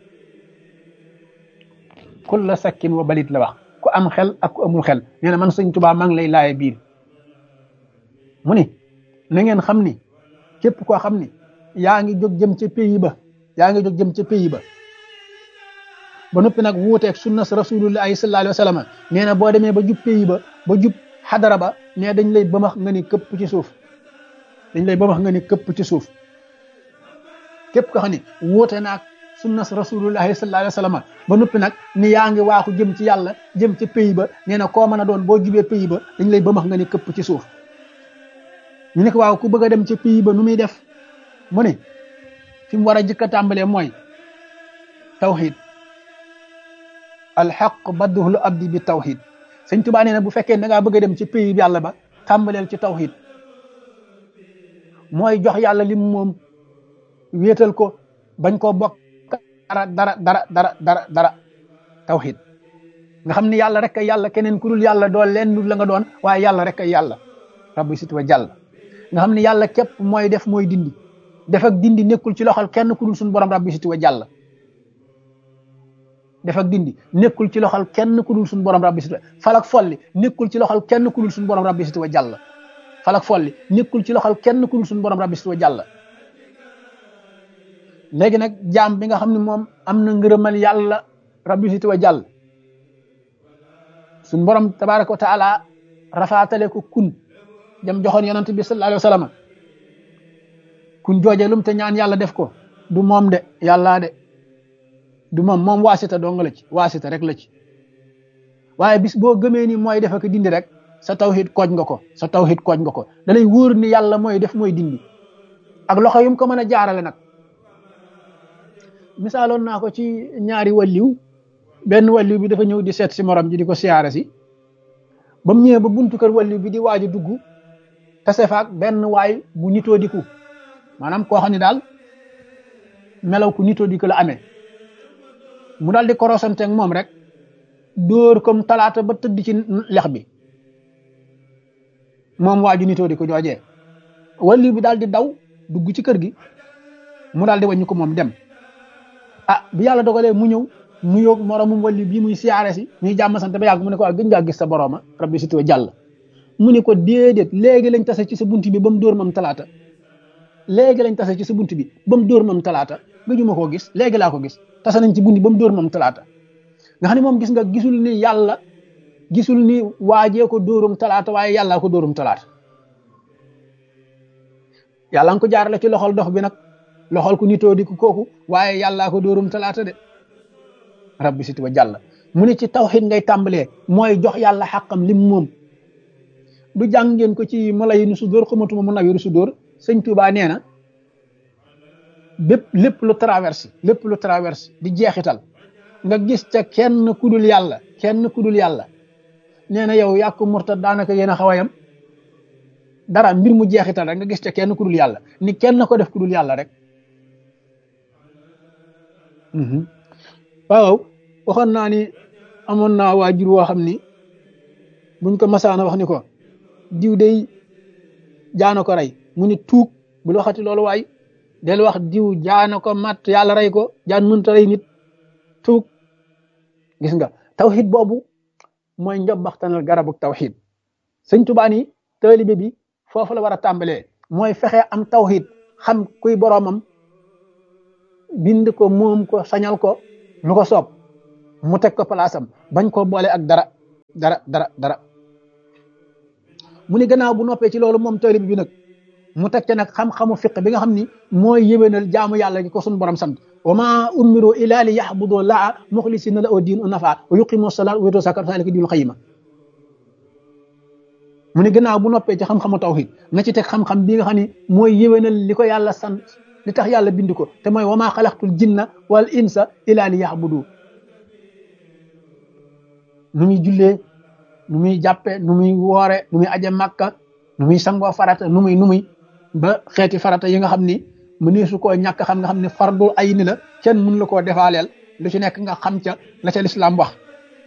kulla sakkin wa balit la wax ku am xel ak ku amul xel nee na man sëñ Tuubaa maa ngi lay laaye biir mu ni na ngeen xam ni képp koo xam ni yaa ngi jóg jëm ca pays ba yaa ngi jóg jëm ca pays ba ba noppi nag wuuteeg sunnas rasulullahi sallallahu alayhi wa sallam nee na boo demee ba jub pays ba ba jub xadara ba nee dañ lay bëmax nga ni këpp ci suuf dañ lay bëmax nga ni këpp ci suuf képp ko xam ni wuute naag sunnas rasulullahi sallallahu alayhi wa sallam ba noppi nag ni yaa ngi waaxu jëm ci yàlla jëm ci pays ba nee na koo mën a doon boo jubee pays ba dañ lay bëmax nga ni këpp ci suuf ñu ne ko waaw ku bëgg a dem ci pays ba nu muy def mu ne fi mu war a jëkk a tàmbalee mooy tawxid alxaq badduhul abdi bi tawxid sëñ Tuubaa nee na bu fekkee da ngaa bëgg a dem ci pays bi yàlla ba tàmbaleel ci tawxid mooy jox yàlla lim moom wéetal ko bañ koo bokk dara dara dara dara dara dara tawxid nga xam ne yàlla rek ay yàlla keneen ku dul yàlla doo leen dul la nga doon waaye yàlla rek ay yàlla rabbi sit wa jàll nga xam ne yàlla képp mooy def mooy dindi def ak dindi nekkul ci loxol kenn ku dul suñu borom rabbi sit wa jàll def ak dindi nekkul ci loxol kenn ku dul suñu borom rabbi sit wa falak folli nekkul ci loxol kenn ku dul suñu borom rabbi sit wa jàll falak folli nekkul ci loxol kenn ku dul suñu borom rabbi sit wa jàll léegi nag jaam bi nga xam ne moom am na ngërëmal yàlla rabbi sit wa jàll suñu borom tabaraka wa taala rafaatale ko kun jam joxoon yonent bi sallallahu alayhi wa sallam kun jooje lum te ñaan yàlla def ko du moom de yàlla de du moom moom waasita dong la ci waasita rek la ci waaye bis boo gëmee ni mooy def ak dindi rek sa tawhid kooj nga ko sa tawhid kooj nga ko da lay wóor ni yàlla mooy def mooy dindi ak loxo yum ko mën a jaarale nag misaaloon naa ko ci ñaari walliw benn walliw bi dafa ñëw di seet si morom ji di ko siyaare si ba mu ñëwee ba buntu kër walliw bi di waaj a dugg tase faak benn waay bu nitoo diku maanaam koo xam ne daal melaw ku nitoo diku la amee mu daal di korosante ak moom rek dóor comme talaata ba tëdd ci lex bi moom waaju nitoo diku joojee walliw bi daal di daw dugg ci kër gi mu daal di wàññi ko moom dem ah bi yàlla dogalee mu ñëw mu yóog moromum walliw bii muy siyaare si ñuy jàmm sant ba yàgg mu ne ko ak gën ngaa gis sa borooma rabbi si tuwa jàll mu ne ko déedéet léegi lañ tase ci sa bunt bi ba mu dóor mam talaata léegi lañ tase ci sa bunt bi ba mu dóor mam talaata gëjuma koo gis léegi laa ko gis tase nañ ci bunt bi ba mu dóor mam talaata nga xam ne moom gis nga gisul ni yàlla gisul ni waajee ko dóorum talaata waaye yàllaa ko dóorum talaata yàlla nga ko jaarale ci loxol dox bi nag loxol ku nitoo di ko kooku waaye yàllaa ko dóorum talaata de rabbi sit wa jàll mu ne ci tawhid ngay tàmbalee mooy jox yàlla xàqam lim moom du jàng ngeen ko ci mala yi nu su dóor xamatuma mu nawiru su dóor sëñ Tuubaa nee na bépp lépp lu traverse lépp lu traverse di jeexital nga gis ca kenn ku dul yàlla kenn ku dul yàlla nee na yow yàqu murtad daanaka yéen a xaw a yam dara mbir mu jeexital rek nga gis ca kenn ku dul yàlla ni kenn ko def ku dul yàlla rek waaw waxoon naa ni amoon naa waajur woo xam ni buñ ko masaana wax ni ko diw day jaana ko rey mu ni tuug bul waxati loolu waay del wax diw jaana ko mat yàlla rey ko jaan mënta rey nit tuug gis nga tawxid boobu mooy njobbaxtanal garabu tawxid sëñ Tuubaa ni taalibe bi foofu la war a tàmbalee mooy fexe am tawxid xam kuy boroomam bind ko moom ko sañal ko lu ko soob mu teg ko palaasam bañ ko boole ak dara dara dara dara mu ni gannaaw bu noppee ci loolu moom taalib bi nag mu teg ca nag xam-xamu fiq bi nga xam ni mooy yéwénal jaamu yàlla gi ko suñu borom sant wa ma umiru ila li yaxbudu laa muxlisina la oo diin u nafa wa yuqimu salaat wa yutu zakat zalika diinul qayyima mu ni gannaaw bu noppee ci xam-xamu tawhid na ci teg xam-xam bi nga xam ni mooy yéwénal li ko yàlla sant li tax yàlla bind ko te mooy wa ma xalaqtul jinna wal insa ila li yaxbudu nu muy jullee nu muy jàppe nu muy woore nu muy aje màkka nu muy sangoo farata nu muy nu muy ba xeeti farata yi nga xam ni mënee su koo ñàkk xam nga xam ne fardul ay ni la kenn mën la koo defaaleel lu ci nekk nga xam ca la ca lislaam wax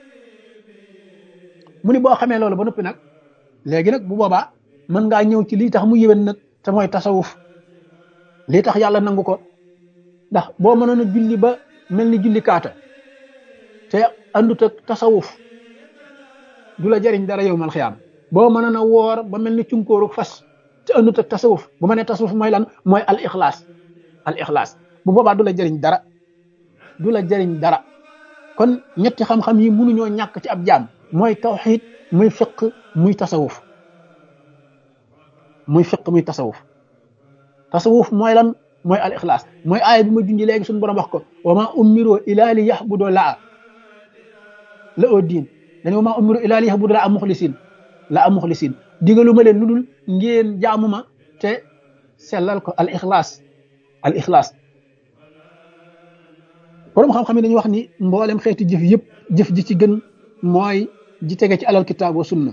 mu ni boo xamee loolu ba noppi nag léegi nag bu boobaa mën ngaa ñëw ci lii tax mu yéwén nag te mooy tasawuf lii tax yàlla nangu ko ndax boo mënoon a julli ba mel ni julli kaata te andut ak tasawuf du la jariñ dara yow mal xiyaam boo mënoon a woor ba mel ni cunkóoru fas te andut ak tasawuf bu ma nee tasawuf mooy lan mooy al ixlaas al ixlaas bu boobaa du la jariñ dara du la jariñ dara kon ñetti xam-xam yi mënuñoo ñàkk ci ab jaam mooy tawxiid muy fiq muy tasawuf muy fiq muy tasawuf tasawuf mooy lan mooy al ixlaas mooy aaya bi ma junji léegi suñu borom wax ko wa ma umiru ila li yaxbudu laa la oo diin dañu wa ma umiru ila li yaxbudu laa muxlisin la am muxlisin digalu ma leen lu dul ngeen jaamu ma te sellal ko al ixlaas al ixlaas borom xam-xam yi dañuy wax ni mboolem xeeti jëf yëpp jëf ji ci gën mooy ji tege ci alal kitaab wa sunna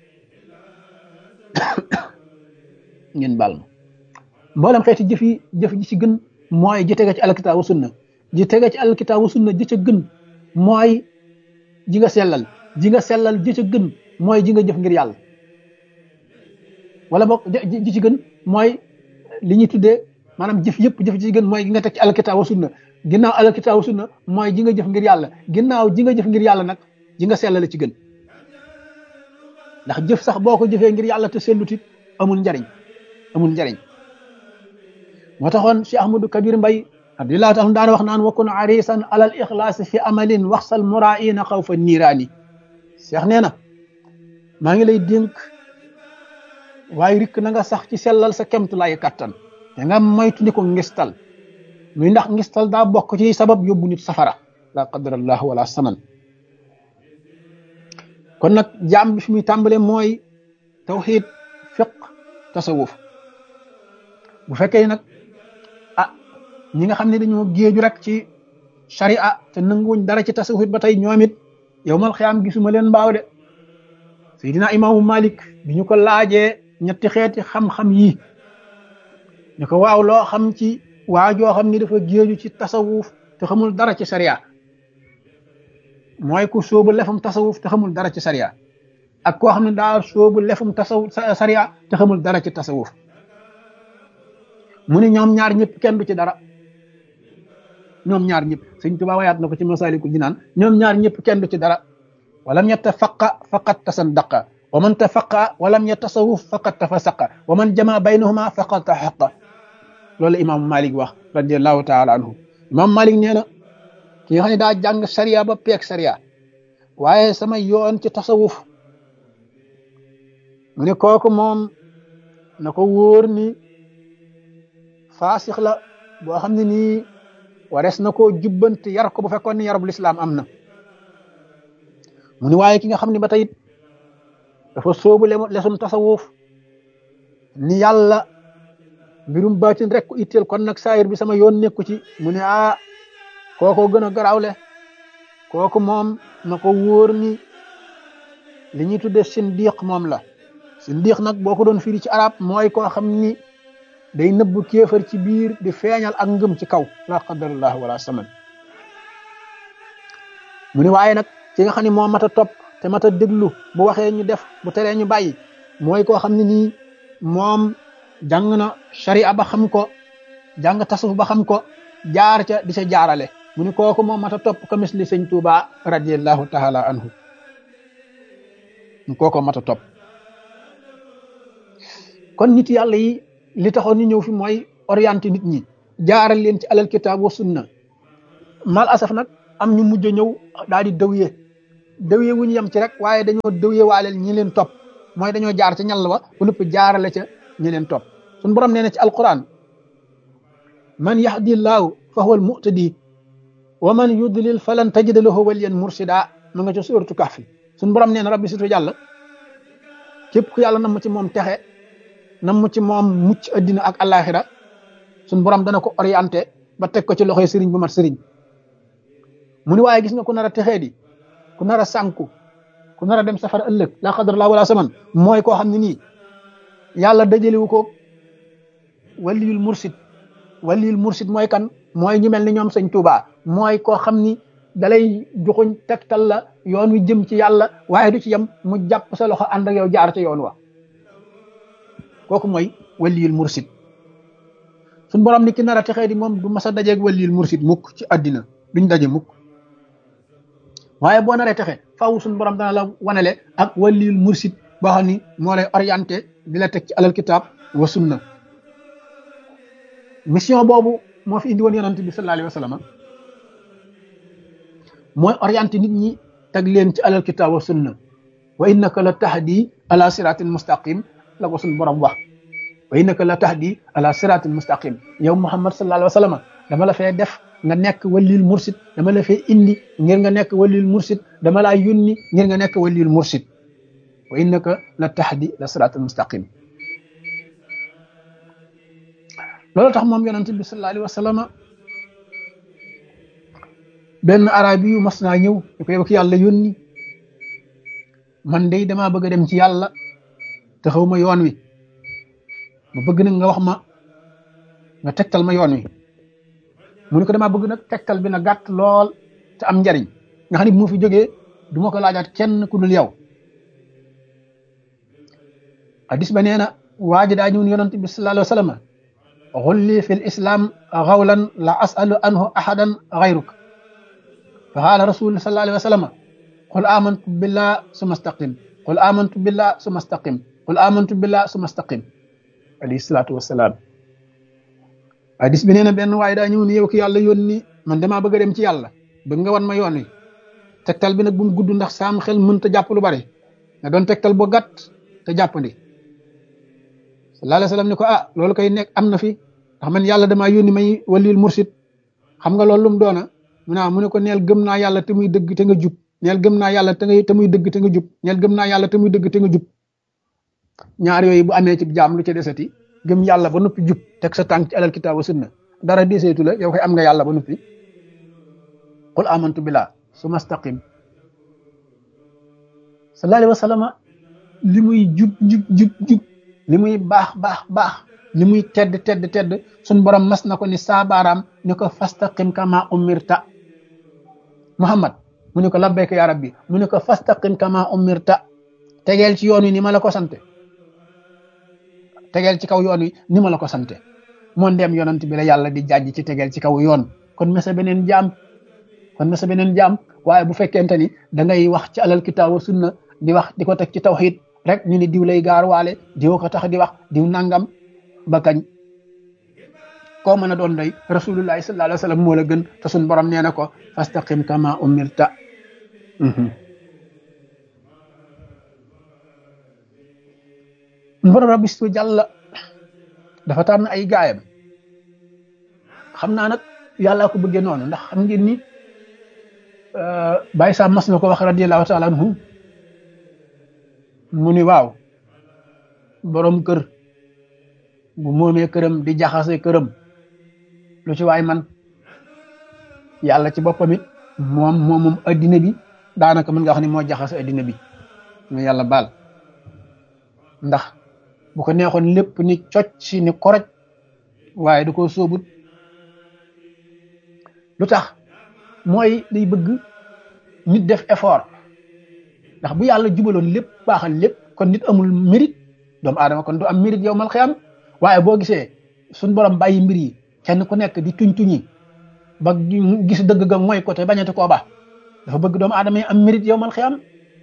ngeen baal ma mboolem xeeti jëf yi jëf ji ci gën mooy ji tege ci alal kitaab wa sunna ji tege ci alal kitaab wa sunna ji ca gën mooy ji nga sellal ji nga sellal ji ca gën mooy ji nga jëf ngir yàlla wala boog ji ci gën mooy li ñuy tuddee maanaam jëf yëpp jëf ji ci gën mooy gi nga teg ci alkitaab wa sunna ginnaaw alkitaab wa sunna mooy ji nga jëf ngir yàlla ginnaaw ji nga jëf ngir yàlla nag ji nga sellal ci gën ndax jëf sax boo ko jëfee ngir yàlla te sellutit amul njariñ amul njariñ moo taxoon Cheikh Ahmadou Kabir Mbay radiyallahu taala daan wax naan wakun arisan alal ixlaas fi amalin waxsal muraina xawfa niiraani Cheikh nee na maa ngi lay dénk waaye rikk na nga sax ci sellal sa kemtu lay kattan te nga moytu ni ko ngistal muy ndax ngistal daa bokk ci sabab yóbbu nit safara la qadarallah wala saman kon nag jaam bi fi muy tàmbale mooy tawxiid fiq tasawuf bu fekkee nag ah ñi nga xam ne dañoo géeju rek ci sharia te nanguwuñ dara ci tasawuf ba tey ñoom it yow mal xiyaam gisuma leen mbaaw de Seydina imaamu Malik bi ñu ko laajee ñetti xeeti xam-xam yi ñu ko waaw loo xam ci waajoo xam ni dafa géeju ci tasawuf te xamul dara ci sharia mooy ku sóobu lefum tasawuf te xamul dara ci sharia ak koo xam ne daa sóobu lefum tasawuf sharia te xamul dara ci tasawuf mu ne ñoom ñaar ñëpp kenn du ci dara ñoom ñaar ñëpp Sëñ Tuubaa wayaat na ko ci Masaalikul Jinaan ñoom ñaar ñëpp kenn du ci dara walam yatafaqa faqad tasandaqa wa man tafaqa walam yatasawuf faqad tafasaqa wa man jama baynahuma faqad taxaqa loolu imam Malik wax radiallahu taala anhu imam Malik nee na ki nga xam ne daa jàng sariya ba peeg sariya waaye sama yoon ci tasawuf mu ne kooku moom na ko wóor ni faasix la boo xam ne nii warees na koo jubbante yar ko bu fekkoon ni yarub lislaam am na mu ni waaye ki nga xam ne ba tey dafa soobu lesum tasawuf ni yàlla mbirum baatin rek ko itteel kon nag saayir bi sama yoon nekku ci mu ne ah kooko gën a garaawle kooku moom na ko wóor ni li ñuy tudde sindiq moom la sindiq nag boo ko doon firi ci arab mooy koo xam ni day nëbb kéefar ci biir di feeñal ak ngëm ci kaw la qadarallah wala saman mu ni waaye nag ki nga xam ne moo mat a topp te mat a déglu bu waxee ñu def bu teree ñu bàyyi mooy koo xam ne nii moom jàng na sharia ba xam ko jàng tasawuf ba xam ko jaar ca di ca jaarale mu ni kooku moom mat a topp ka misli sëñ Tuuba radiallahu taala anhu kooko mat a topp kon nit yàlla yi li taxoon ñu ñëw fi mooy orienté nit ñi jaaral leen ci alal kitaab wa sunna mal asaf nag am ñu mujj a ñëw daal di dëwyee dëwyee wu ñu yem ci rek waaye dañoo dëwyee waaleel ñi leen topp mooy dañoo jaar ca ñall wa bu nëpp jaarale ca ñi leen topp suñu borom nee na ci alquran man yahdillahu fa huwa almuhtadi wa man yudlil falan tajida lahu waliyan mursida ma nga ca suratu kahfi suñu borom nee na rabbi surtout yàlla képp ku yàlla nam ci moom texe nam ci moom mucc addina ak alaxira suñu borom dana ko orienté ba teg ko ci loxoy sëriñ bu mat sëriñ mu ni waaye gis nga ku nar a texee di ku nar a sànku ku nar a dem safara ëllëg la xadar laa wala saman mooy koo xam ne nii yàlla dajalewu ko waliyul mursid waliyul mursid mooy kan mooy ñu mel ni ñoom sëñ Tuubaa mooy koo xam ni dalay joxuñ tegtal la yoon wi jëm ci yàlla waaye du ci yem mu jàpp sa loxo ànd ak yow jaar ca yoon wa kooku mooy waliyul mursid suñ borom ni ki nar a texee di moom du mas a dajeeg waliyul mursid mukk ci àddina duñ daje mukk waaye boo naree texe faaw suñ borom dana la wanele ak waliyul mursid boo xam ni moo lay orienté di la teg ci alal kitaab wa sunna mission boobu moo fi indi woon yonent bi sallallahu alayhi wa sallam mooy orienté nit ñi teg leen ci alal kitaab wa sunna wa innaka la tahdi ala siratin mustaqim la ko suñ borom wax wa innaka la tahdi ala siratin mustaqim yow Muhammad sallallahu alayhi wa sallam dama la fee def nga nekk waliyul mursid dama la fee indi ngir nga nekk waliyul mursid dama laa yónni ngir nga nekk waliyul mursid wa innaka la tahdi la siratal mustaqim loolu tax moom yonent bi sallallahu alayhi wa sallam benn arabi yu mas naa ñëw ñu ko yow ki yàlla yónni man de damaa bëgg a dem ci yàlla te xaw ma yoon wi ma bëgg nag nga wax ma nga tegtal ma yoon wi mu ne ko damaa bëgg nag tegtal bi na gàtt lool te am njariñ nga xam ne bu ma fi jógee du ma ko laajaat kenn ku dul yow hadis ba nee na waa ji daa ñëw yonent bi sallallahu alayhi wa sallam xulli fi l islam xawlan la asalu anhu ahadan gayruk fa qaala rasul sallallahu alayhi wa sallam qul amantu billah summa staqim qul amantu billah summa staqim qul amantu billah summa staqim alayhi salaatu wasalaam hadis bi nee na benn waaye daa ñëw ni yow ki yàlla yónni man damaa bëgg a dem ci yàlla bëgg nga wan ma yoon wi tegtal bi nag bu mu gudd ndax saam xel mënta jàpp lu bari nga doon tegtal bu gàtt te jàppandi sallallahu alayhi wa sallam ni ko ah loolu koy nekk am na fi ndax man yàlla damaa yónni may waliyul mursid xam nga loolu lu mu doona mu naa mu ne ko neel gëm naa yàlla te muy dëgg te nga jub neel gëm naa yàlla te nga te muy dëgg te nga jub neel gëm naa yàlla te muy dëgg te nga jub ñaar yooyu bu amee ci jaam lu ca desati gëm yàlla ba noppi jub teg sa tànk ci alal kitaab wa sunna dara deseetu la yow koy am nga yàlla ba noppi qul amantu billah summa staqim sallallahu alayhi wa sallam li muy jub jub jub jub li muy baax baax baax li muy tedd tedd tedd suñ borom mas na ko ni saabaaraam ni ko fastaqim kama umirta muhammad mu ne ko labbayka ya rabbi mu ne ko fastaqim kama umirta tegeel ci yoon wi ni ma la ko sante tegeel ci kaw yoon wi ni ma la ko sante moo ndem yonent bi la yàlla di jàjj ci tegeel ci kaw yoon kon mesa beneen jaam kon mesa beneen jaam waaye bu fekkente ni da ngay wax ci alal kitaab wa sunna di wax di ko teg ci tawhid rek ñu ni diw lay gaar waale diw ko tax di wax diw nangam ba kañ koo mën a doon doy rasulullahi sallallahu alayhi wa sallam moo la gën te suñ borom nee na ko fastaqim kama umirta borom rabbi su jàlla dafa tànn ay gaayam xam naa nag yàllaa ko bëggee noonu ndax xam ngeen ni Baye Sam mas na ko wax radiyallahu taala anhu mu ni waaw borom kër bu moomee këram di jaxase këram lu ci waay man yàlla ci boppam it moom moom moom addina bi daanaka mën nga wax ni moo jaxase addina bi nga yàlla baal ndax bu ko neexoon lépp ni cocc si ni koroj waaye da koo sóobut lu tax mooy day bëgg nit def effort ndax bu yàlla jubaloon lépp baaxal lépp kon nit amul mérite doomu aadama kon du am mérite yow mal xiyam waaye boo gisee suñ borom bàyyi mbir yi kenn ku nekk di tuñ tuñi ba gis dëgg ga mooy côté bañati koo baax dafa bëgg doomu aadama yi am mérite yow mal xiyam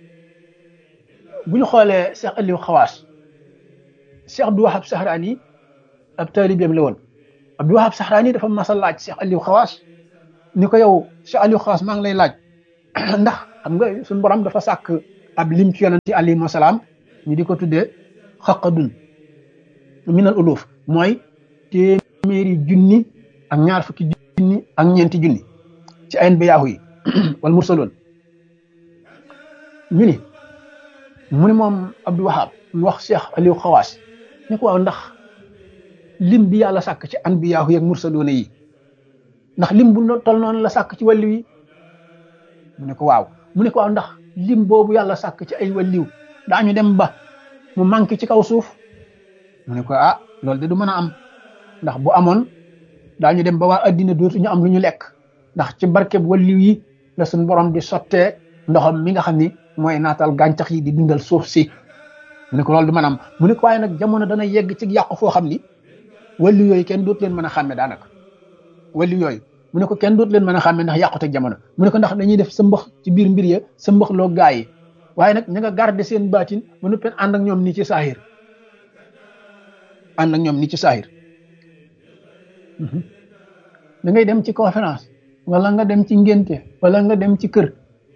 bu ñu xoolee Cheikh Aliou Xawaas Cheikh Abdou Wahab Sahraani ab taalibeem la woon Abdul Wahab Saxraani dafa mas a laaj Cheikh Aliou Xawaas ni ko yow Cheikh Aliou Xawaas maa ngi lay laaj ndax xam nga suñu borom dafa sàkk ab lim ci yonent yi alayhimu salaam ñu di ko tuddee xaqadun minal uluf mooy téeméeri junni ak ñaar fukki junni ak ñeenti junni ci ayen bi yaahu yi wal mursaloon ñu ni mu ni moom Abdou Wahab mu wax Cheikh Aliou Xawaas ni ko waaw ndax lim bi yàlla sàkk ci anbiyaahu yeeg mursaloona yi ndax lim bu tol noonu la sàkk ci wàlliw yi mu ne ko waaw mu ne ko waaw ndax lim boobu yàlla sàkk ci ay wàlliw daañu dem ba mu manqué ci kaw suuf mu ne ko ah loolu de du mën a am ndax bu amoon daañu dem ba waa addina dootuñu am lu ñu lekk ndax ci barkeb wàlliw yi la suñ borom di sottee ndoxam mi nga xam ni mooy naatal gàncax yi di dundal suuf si mu ne ko loolu du mën a am mu ne ko waaye nag jamono dana yegg ci yàqu foo xam ni wàllu yooyu kenn dootu leen mën a xàmme daanaka wàllu yooyu mu ne ko kenn dootu leen mën a xàmme ndax yàqute jamono mu ne ko ndax dañuy def sa mbax ci biir mbir ya sa mbax loo gaa yi waaye nag ña nga garder seen baatin ba noppee ànd ak ñoom nii ci saahir ànd ak ñoom nii ci saahir da ngay dem ci conférence wala nga dem ci ngénte wala nga dem ci kër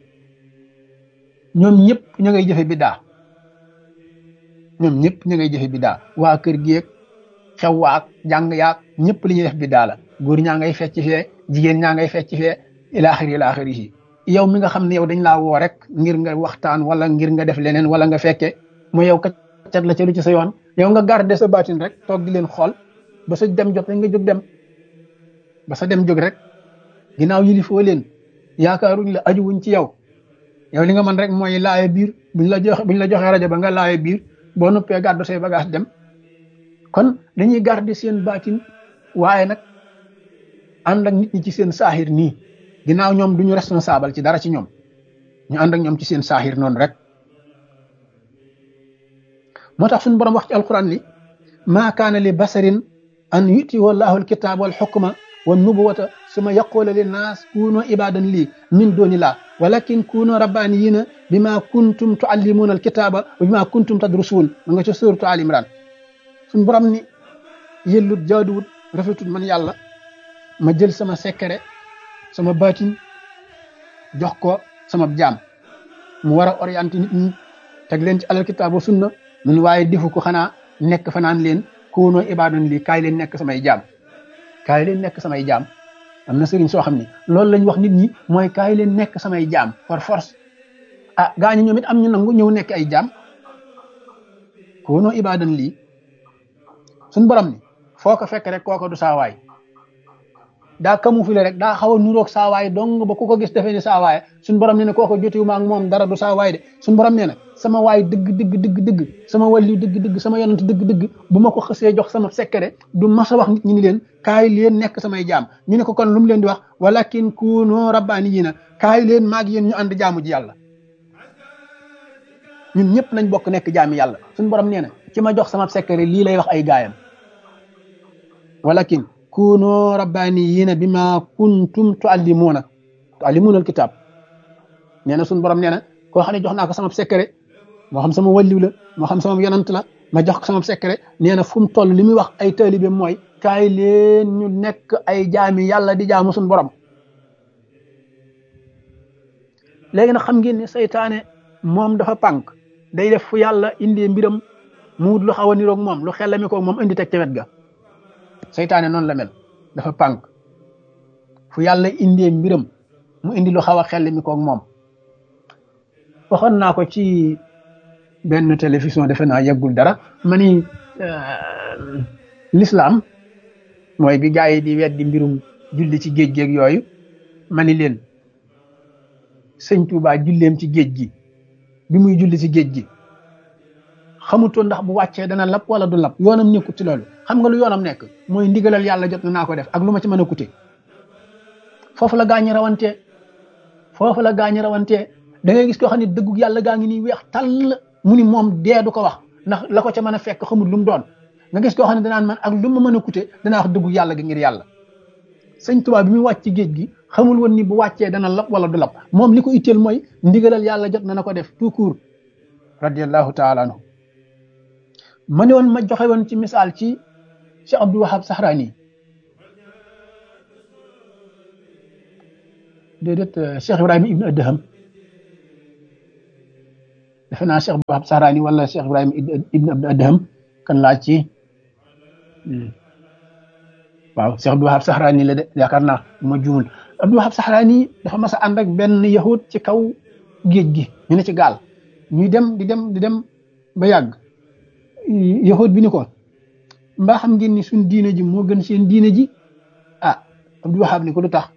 ñoom ñëpp ña ngay jëfe biddaa ñoom ñëpp ña ngay jëfe biddaa waa kër gi xew waak jàng yaak ñëpp li ñuy def biddaa la góor ñaa ngay fecc fee jigéen ñaa ngay fecc fee ilaaxir ilaaxir yi yow mi nga xam ne yow dañ laa woo rek ngir nga waxtaan wala ngir nga def leneen wala nga fekke mu yow kat la ca lu ci sa yoon yow nga garder sa baatin rek toog di leen xool ba sa dem jot rek nga jóg dem ba sa dem jóg rek ginnaaw yilifoo leen yaakaaruñ la ajuwuñ ci yow yow li nga mën rek mooy laaye biir buñ la joxe buñ la joxee rajo ba nga laaye biir boo noppee gàddu say bagage dem kon dañuy garder seen baatin waaye nag ànd ak nit ñi ci seen saaxir nii ginnaaw ñoom duñu responsable ci dara ci ñoom ñu ànd ak ñoom ci seen saaxir noonu rek moo tax suñu borom wax ci alquran ni maa kaana li basarin an yuti wallahu alkitab wal xukma wa nubuwata suma yaqula linnaas kunu ibadan lii min duni laa walakin kunu rabbaniyina bima kuntum tuallimuna alkitaba wa bima kuntum tadrusuun ma nga ca suratu al imran suñu borom ni yellut jaaduwut rafetut man yàlla ma jël sama secret sama baatin jox ko sama jaam mu war a orienté nit ñi teg leen ci alal kitaab wa sunna mun waaye defu ko xanaa nekk fa naan leen kuunoo ibaadan lii kaay leen nekk samay jaam kaay leen nekk samay jaam am na sëriñ soo xam ne loolu lañ wax nit ñi mooy kaay leen nekk samay jaam par force ah gaañu ñoom it am ñu nangu ñëw nekk ay jaam kuunoo ibaadan lii suñ borom ni foo ko fekk rek kooko du saawaay daa camouflé rek daa xaw a nuroog saawaay dong ba ku ko gis defee ni saawaay suñ borom nee na kooko jotiwuma ak moom dara du saawaay de suñ borom nee na sama waay dëgg dëgg dëgg dëgg sama wàllu dëgg dëgg sama yonent dëgg dëgg bu ma ko xësee jox sama secret du mas a wax nit ñi ni leen kaay leen nekk samay jaam ñu ne ko kon lu mu leen di wax walakin kuunu rabbaaniyiina kaay leen maag yéen ñu ànd jaamu ji yàlla ñun ñëpp nañ bokk nekk jaami yàlla suñ borom nee na ci ma jox sama secret lii lay wax ay gaayam walakin kuunu rabbaaniyiina bima kuntum tuallimuuna tuallimuuna alkitab nee na suñu borom nee na koo xam ne jox naa ko sama secret moo xam sama wàlliw la moo xam sama yonant la ma jox ko sama secret nee na fu mu toll li muy wax ay taalibe mooy kaay leen ñu nekk ay jaami yàlla di jaamu suñu borom. léegi nag xam ngeen ne saytaane moom dafa pànk day def fu yàlla indee mbiram mu wut lu xaw a niroog moom lu xelami ko moom indi teg ca wet ga. seytaane noonu la mel dafa pànk fu yàlla indee mbiram mu indi lu xaw a xel mi koog moom waxoon naa ko ci benn télévision defe naa yeggul dara ma ni l'islam mooy bi gaa yi di weddi mbirum julli ci géej géej yooyu ma ni leen sëñ Tuubaa julleem ci géej gi bi muy julli ci géej gi xamutoon ndax bu wàccee dana lap wala du lap yoonam nekkut ci loolu xam nga lu yoonam nekk mooy ndigalal yàlla jot na naa ko def ak lu ma ci mën a coûter foofu la gaañi rawantee foofu la gaañi rawantee da ngay gis koo xam ne dëggu yàlla gaa ngi nii weex tàll mu ni moom dee du ko wax ndax la ko ca mën a fekk xamul lu mu doon nga gis koo xam ne danaan man ak lu ma mën a coûter danaa wax dëggu yàlla gi ngir yàlla sëñ Tuubaa bi muy wàcc ci géej gi xamul woon ni bu wàccee dana lap wala du lap moom li ko itteel mooy ndigalal yàlla jot na na ko def tout court radiyallahu taala anhu ma ne woon ma joxe woon ci misaal ci Cheikh Abdou Wahab Saxraani déedéet Cheikh Ibrahima ibnu Adham defe naa Cheikh Abdou Wahab Sahrani wala Cheikh Ibrahima ibnu Adham kan laaj ci waaw Cheikh Abdou Wahab Sahrani la de yaakaar naa ma juumul Abdou Wahab Sahrani dafa mas a ànd ak benn yahud ci kaw géej gi ñu ne ci gaal ñuy dem di dem di dem ba yàgg yahud bi ni ko mbaa xam ngeen ni suñ diine ji moo gën seen diine ji ah Abdou Wahab ni ko lu tax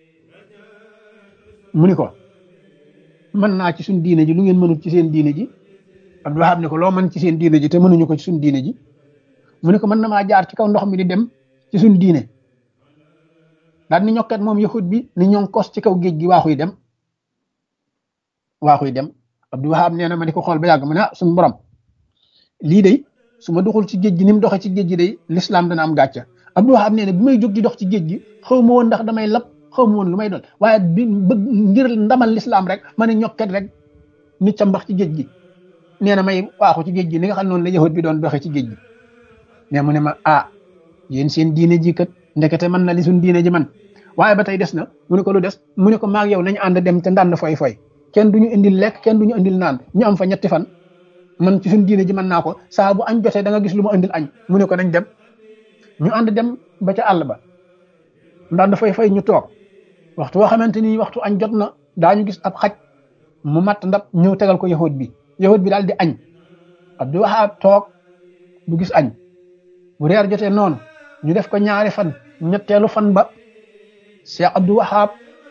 mu ni ko mën naa ci suñ diine ji lu ngeen mënut ci seen diine ji Abdou Wahab ni ko loo mën ci seen diine ji te mënuñu ko ci suñ diine ji mu ni ko mën na maa jaar ci kaw ndox mi di dem ci suñ diine daal ni ñokkat moom yahud bi ni ñoo kos ci kaw géej gi waaxuy dem waaxuy dem Abdou Wahab nee na ma di ko xool ba yàgg mu ne ah suñu borom lii de su ma doxul ci géej gi ni mu doxee ci géej gi day l'islam dana am gàcca Abdou Wahab nee na bi may jóg di dox ci géej gi xaw ma woon ndax damay lab xaw ma woon lu may doon waaye bi bëgg ngir ndamal l'islam rek ma ne ñokkat rek nit ca mbax ci géej gi nee na may waaxu ci géej gi ni nga xam noonu la yahud bi doon doxee ci géej gi mais mu ne ma ah yéen seen diine ji kat ndekete man na li suñ diine ji man waaye ba tey des na mu ne ko lu des mu ne ko maag yow nañu ànd dem te ndànd foy foy kenn duñu indil lekk kenn duñu indil naan ñu am fa ñetti fan man ci suñ diine ji mën naa ko saa bu añ jotee da nga gis lu ma indil añ mu ne ko nañ dem ñu ànd dem ba ca àll ba ndànd foy foy ñu toog waxtu woo xamante ni waxtu añ jot na daañu gis ab xaj mu matt ndab ñëw tegal ko yahud bi yahud bi daal di añ Abdou Wahab toog du gis añ bu reer jotee noonu ñu def ko ñaari fan ñetteelu fan ba Cheikh Abdou Wahab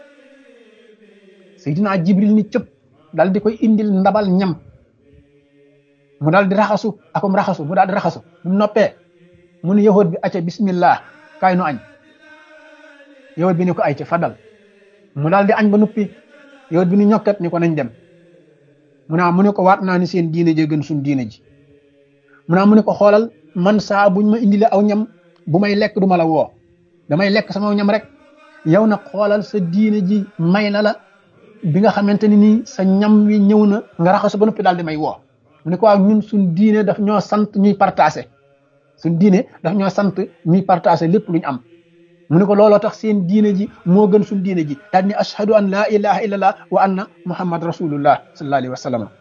Seydina Jibril ni cëpp dal di koy indil ndabal ñam mu daal di raxasu akom raxasu mu daal di raxasu bu noppee mu ne yahud bi acca bismillah kaay nu añ yahud bi ni ko ay ca fadal mu daal di añ ba noppi yahud bi ni ñokkat ni ko nañ dem mu naa mu ne ko waat naa ni seen diine ji gën suñ diine ji mu naa mu ne ko xoolal man saa buñ ma indile aw ñam bu may lekk du ma la woo damay lekk sama ñam rek yow nag xoolal sa diine ji may na la bi nga xamante ni nii sa ñam wi ñëw na nga raxasu ba noppi daal di may woo mu ne ko waaw ñun suñ diine daf ñoo sant ñuy partagé suñ diine daf ñoo sant ñuy partagé lépp luñ am mu ne ko looloo tax seen diine ji moo gën suñ diine ji daal ni ashhadu an la ilaha illallah wa anna muhammad rasulullah sallallahu alayhi wa sallam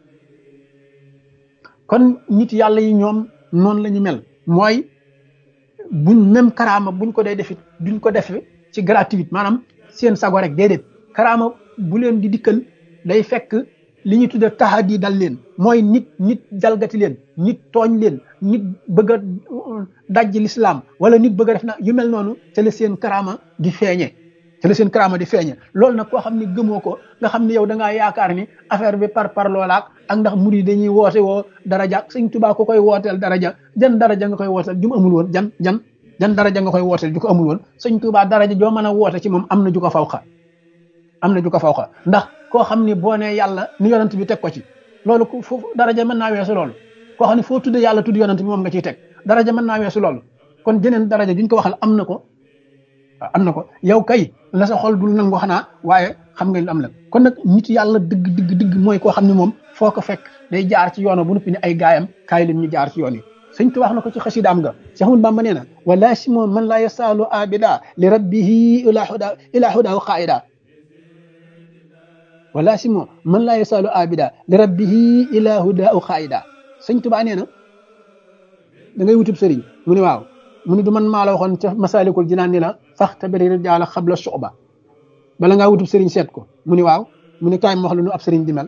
kon nit yàlla yi ñoom noonu la ñu mel mooy buñ même karaama buñ ko dee defit duñ ko def ci gratuite maanaam seen sago rek déedéet karaama bu leen di dikkal day fekk li ñuy tudde tahadi dal leen mooy nit nit jalgati leen nit tooñ leen nit bëgg a dajji l'islam wala nit bëgg a def na yu mel noonu ca la seen karaama di feeñe ca la seen karaama di feeñe loolu nag koo xam ne gëmoo ko nga xam ne yow da ngaa yaakaar ni affaire bi par par loolaak ak ndax murid dañuy woote woo daraja Sëñ Tuubaa ko koy wooteel daraja jan daraja nga koy wooteel ju mu amul woon jan jan jan daraja nga koy wooteel ju ko amul woon Sëñ Tuubaa daraja joo mën a woote ci moom am na ju ko fawxa am na ju ko fawxa ndax koo xam ne boo nee yàlla ni yonent bi teg ko ci loolu ku foofu daraja mën naa weesu loolu koo xam ne foo tudde yàlla tudd yonent bi moom nga ciy teg daraja mën naa weesu loolu kon jeneen daraja juñ ko waxal am na ko waaw am na ko yow kay la sa xol dul nangu xanaa waaye xam nga lu am la kon nag nit yàlla dëgg dëgg dëgg mooy koo xam ne moom foo ko fekk day jaar ci yoon bu noppi ne ay gaayam kaay leen ñu jaar ci yoon yi sëñ tu wax na ko ci xasidaam nga Cheikh Ahmadou Bamba nee na wala simo man la yasalu abida li rabbihi ila huda ila huda qaida wala simo man la yasalu abida li rabbihi ila huda qaida sëñ Tuubaa nee na da ngay wutub sëriñ mu ne waaw mu ne du man maa la waxoon ca Masaalikul Jinaan ni la faxtabiri rijaala xabla suxba bala ngaa wutub sëriñ seet ko mu ne waaw mu ne kaay ma wax la nu ab sëriñ di mel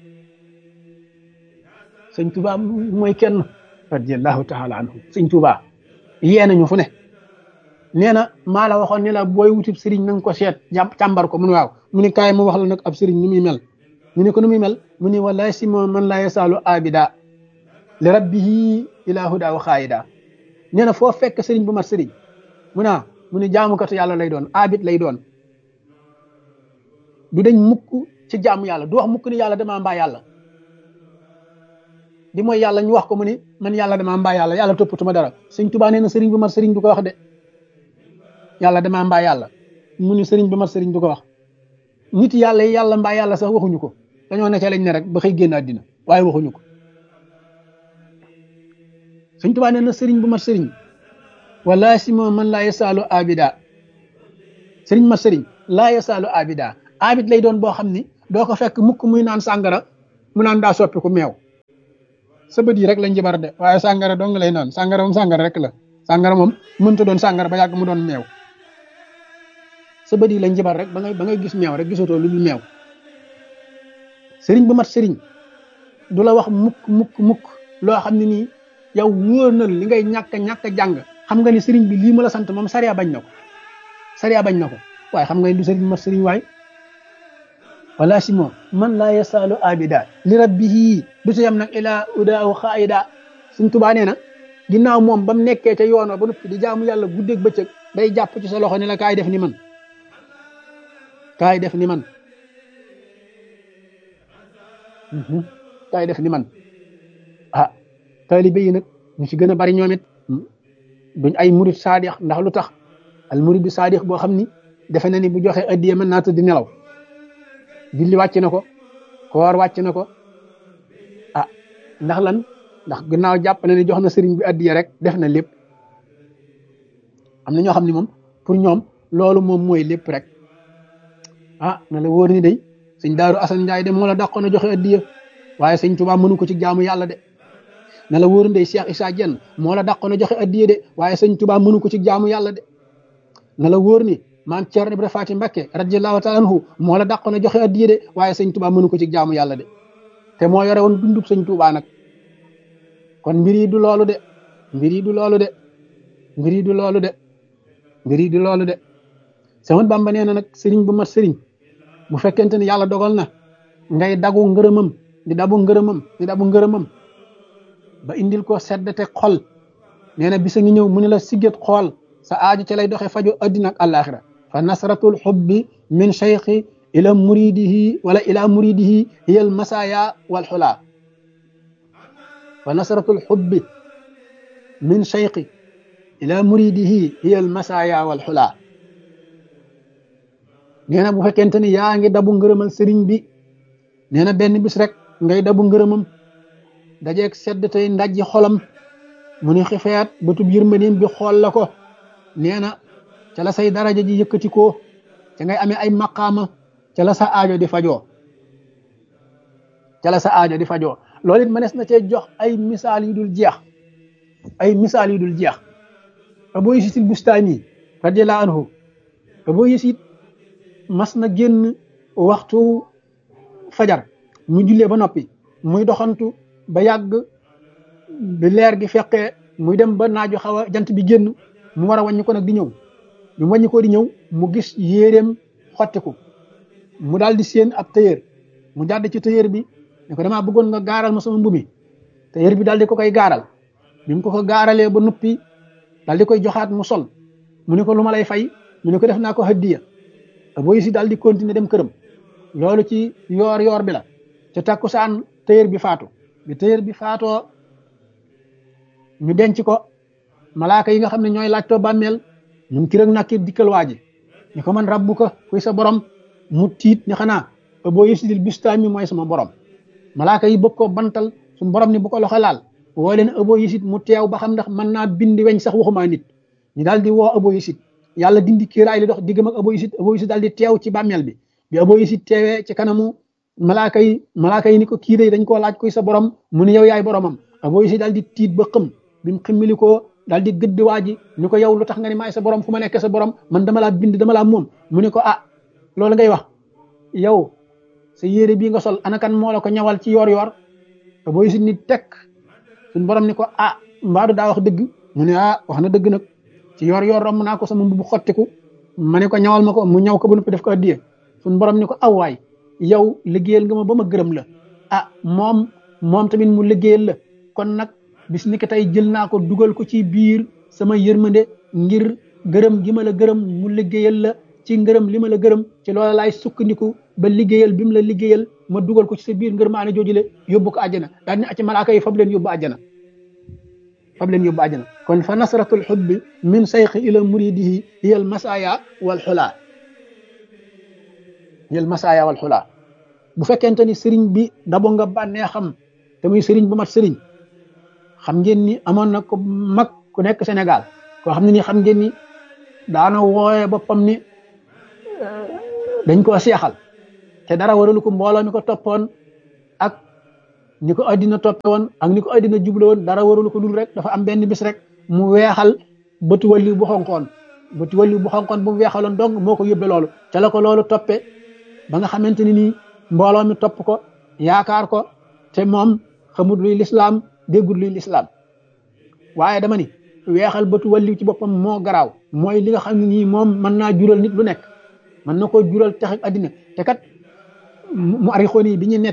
sëñ Tuubaa mooy kenn radiyallahu taala anhu sëñ Tuubaa yee nañu fu ne nee na maa la waxoon ne la booy wutub sëriñ na nga ko seet jàpp càmbar ko mu ne waaw mu ne kaay ma wax la nag ab sëriñ ni muy mel mu ne ko nu muy mel mu ne wallahi si moom man laa yasaalu abida li rabbihi ila huda wa xaayida nee na foo fekk sëriñ bu mat sëriñ mu naa mu ne jaamukatu yàlla lay doon abid lay doon du dañ mukk ci jaamu yàlla du wax mukk ni yàlla damaa mbaa yàlla di mooy yàlla ñu wax ko mu ni man yàlla damaa mbaa yàlla yàlla toppatuma dara sëñ Tuubaa nee na sëriñ bu mat sëriñ du ko wax de yàlla damaa mbaa yàlla mu ni sëriñ bu mat sëriñ du ko wax nit yàlla yi yàlla mbaa yàlla sax waxuñu ko dañoo ne ca lañ ne rek ba xëy génn àddina waaye waxuñu ko sëñ Tuubaa nee na sëriñ bu mat sëriñ wala si moom man laa yasaalu abida sëriñ mat sëriñ laa yasaalu abida abid lay doon boo xam ni doo ko fekk mukk muy naan sàngara mu naan daa soppi ko meew sa bët yi rek lañ jibar de waaye sàngara dong lay naan sàngara moom sàngara rek la sàngara moom mënta doon sàngara ba yàgg mu doon meew sa bët yi lañ jibar rek ba ngay ba ngay gis meew rek gisatoo lu dul meew sëriñ bu mat sëriñ du la wax mukk mukk mukk loo xam ne nii yow wóor na li ngay ñàkk ñàkk jàng xam nga ni sëriñ bi lii mu la sant moom sariya bañ na ko sariya bañ na ko waaye xam nga ni du sëriñ mat sëriñ waay wala si moom man laa yasaalu abida li rabbihi du si yam nag ilaa udaaw xaayida suñ tubaa nee na ginnaaw moom ba mu nekkee ca yoon wa ba noppi di jaamu yàlla guddeeg bëccëg day jàpp ci sa loxo ne la kaay def ni man kaay def ni man kaay def ni man ah taalibe yi nag ñu ci gën a bari ñoom it duñ ay murid saadix ndax lu tax al murid saadix boo xam ni defe na ni bu joxe addiya mën naa tëdd di nelaw julli wàcc na ko koor wàcc na ko ah ndax lan ndax gannaaw jàpp na ni jox na sëriñ bi addiya rek def na lépp am na ñoo xam ne moom pour ñoom loolu moom mooy lépp rek ah na la wóor ni day sëñ Daaru Asan Njaay de moo la dàqoon a joxe addiya waaye sëñ Tuubaa mënu ko ci jaamu yàlla de na la wóor ni day Cheikh Issa Diène moo la dàqoon a joxe addiya de waaye sëñ Tuubaa mënu ko ci jaamu yàlla de na la wóor ni maam Cerno Ibra Faati Mbakke radiyallahu taala anhu moo la dàqoon a joxe addiya de waaye sëñ Tuubaa mënu ko ci jaamu yàlla de te moo yore woon dundub sëñ Tuubaa nag kon mbir yi du loolu de mbir yi du loolu de mbir yi du loolu de mbir yi du loolu de Seex Bamba nee na nag sëriñ bu mat sëriñ bu fekkente ni yàlla dogal na ngay dagu ngërëmam di dabu ngërëmam di dabu ngërëmam ba indil ko seddate xol nee na bisa ngi ñëw mu ne la sigget xool sa aaju ca lay doxe faju addina ak àllaaxira fa nasratul xubbi min cheikhi ila muridihi wala ila muridihi hiya al masaya wal xula fa nasratul xubbi min cheikhi ila muridihi hiya al masaya wal xula nee na bu fekkente ni yaa ngi dabu ngërëmal sëriñ bi nee na benn bis rek ngay dabu ngërëmam dajeeg sedd tey ndajji xolam mu ni xifeet bëtub yërmandeem bi xool la ko nee na ca la say daraja ji yëkkati ko ca ngay amee ay maqaama ca la sa aajo di fajoo ca la sa aajo di fajoo loolu it mënees na cee jox ay misaal yu dul jeex ay misaal yu dul jeex Abu Yasid al-Bustami radiyallahu anhu Abu Yasid mas na génn waxtu fajar mu jullee ba noppi muy doxantu ba yàgg bi leer gi fekkee muy dem ba naaju xaw a jant bi génn mu war a wàññi ko nag di ñëw bi mu wàññi ko di ñëw mu gis yéeréem xottiku mu daal di séen ab tailleur mu jàdd ci tailleur bi ne ko damaa bëggoon nga gaaral ma sama mbubi tailleur bi daal di ko koy gaaral bi mu ko ko gaaralee ba noppi daal di koy joxaat mu sol mu ne ko lu ma lay fay mu ne ko def naa ko hadiya Abu Yasid daal di continuer dem këram loolu ci yoor yoor bi la ca takkusaan tailleur bi faatu bi tailleur bi faatoo ñu denc ko malaaka yi nga xam ne ñooy laajtoo bàmmeel ñun ki rek nakki dikkal waa ji ni ko man rabbu ko kuy sa borom mu tiit ni xanaa Abu Yasid al-Bustami mooy sama borom malaaka yi bëgg koo bantal suñu borom ni bu ko loxo laal woo leen Abu Yasid mu teew ba xam ndax mën naa bindi weñ sax waxumaa nit ñu daal di woo Abu Yasid yàlla dindi kiiraay li dox diggam ak Abu Yasid Abu Yasid daal di teew ci bàmmeel bi bi Abu Yasid teewee ci kanamu malaaka yi malaaka yi ni ko kii day dañ koo laaj kuy sa borom mu ne yow yaay boromam Abu Yasid daal di tiit ba xëm bi mu ximmili ko daal di gëdd waa ji ni ko yow lu tax nga ni maay sa borom fu ma nekk sa borom man dama laa bind dama laa moom mu ne ko ah loolu ngay wax yow sa yére bii nga sol anakan moo la ko ñawal ci yoor yoor Abu Yasid ni tekk suñ borom ni ko ah mbaadu daa wax dëgg mu ne ah wax na dëgg nag ci yoor yoor romb naa ko sama mbubu xottiku ma ne ko ñawal ma ko mu ñaw ko ba noppi def ko addiya suñ borom ni ko aw waay yow liggéeyal nga ma ba ma gërëm la ah moom moom tamit mu liggéeyal la kon nag bis ni ko tey jël naa ko dugal ko ci biir sama yërmande ngir gërëm gi ma la gërëm mu liggéeyal la ci ngërëm li ma la gërëm ci loola laay sukkandiku ba liggéeyal bi mu la liggéeyal ma dugal ko ci sa biir ngër maa ne joojule yóbbu ko àjjana daal ni acci malaaka yi fab leen yóbbu àjjana fab leen yóbbu àjjana kon fa nasratul xubbi min sayxi ila muridihi hiya al masaya wal xulaa hiya al masaya wal xulaa bu fekkente ni sëriñ bi dabo nga bànnee xam te muy sëriñ bu mat sëriñ xam ngeen ni amoon na ko mag ku nekk Sénégal koo xam ne ni xam ngeen ni daana wooye boppam ni dañ koo seexal te dara waralu ko mbooloo mi ko toppoon ak ni ko addina toppe woon ak ni ko addina juble woon dara waralu ko dul rek dafa am benn bis rek mu weexal bëtu wàllu bu xonkoon bëtu wàllu bu xonkoon bu mu weexaloon dong moo ko yóbbe loolu ca la ko loolu toppe ba nga xamante ni nii mbooloo mi topp ko yaakaar ko te moom xamut luy lislaam déggul luy lislaam waaye dama ni weexal bëtu wàllu ci boppam moo garaaw mooy li nga xam ne nii moom mën naa jural nit lu nekk mën na ko jural tax ak addina te kat mu arixoon yi bi ñu nekk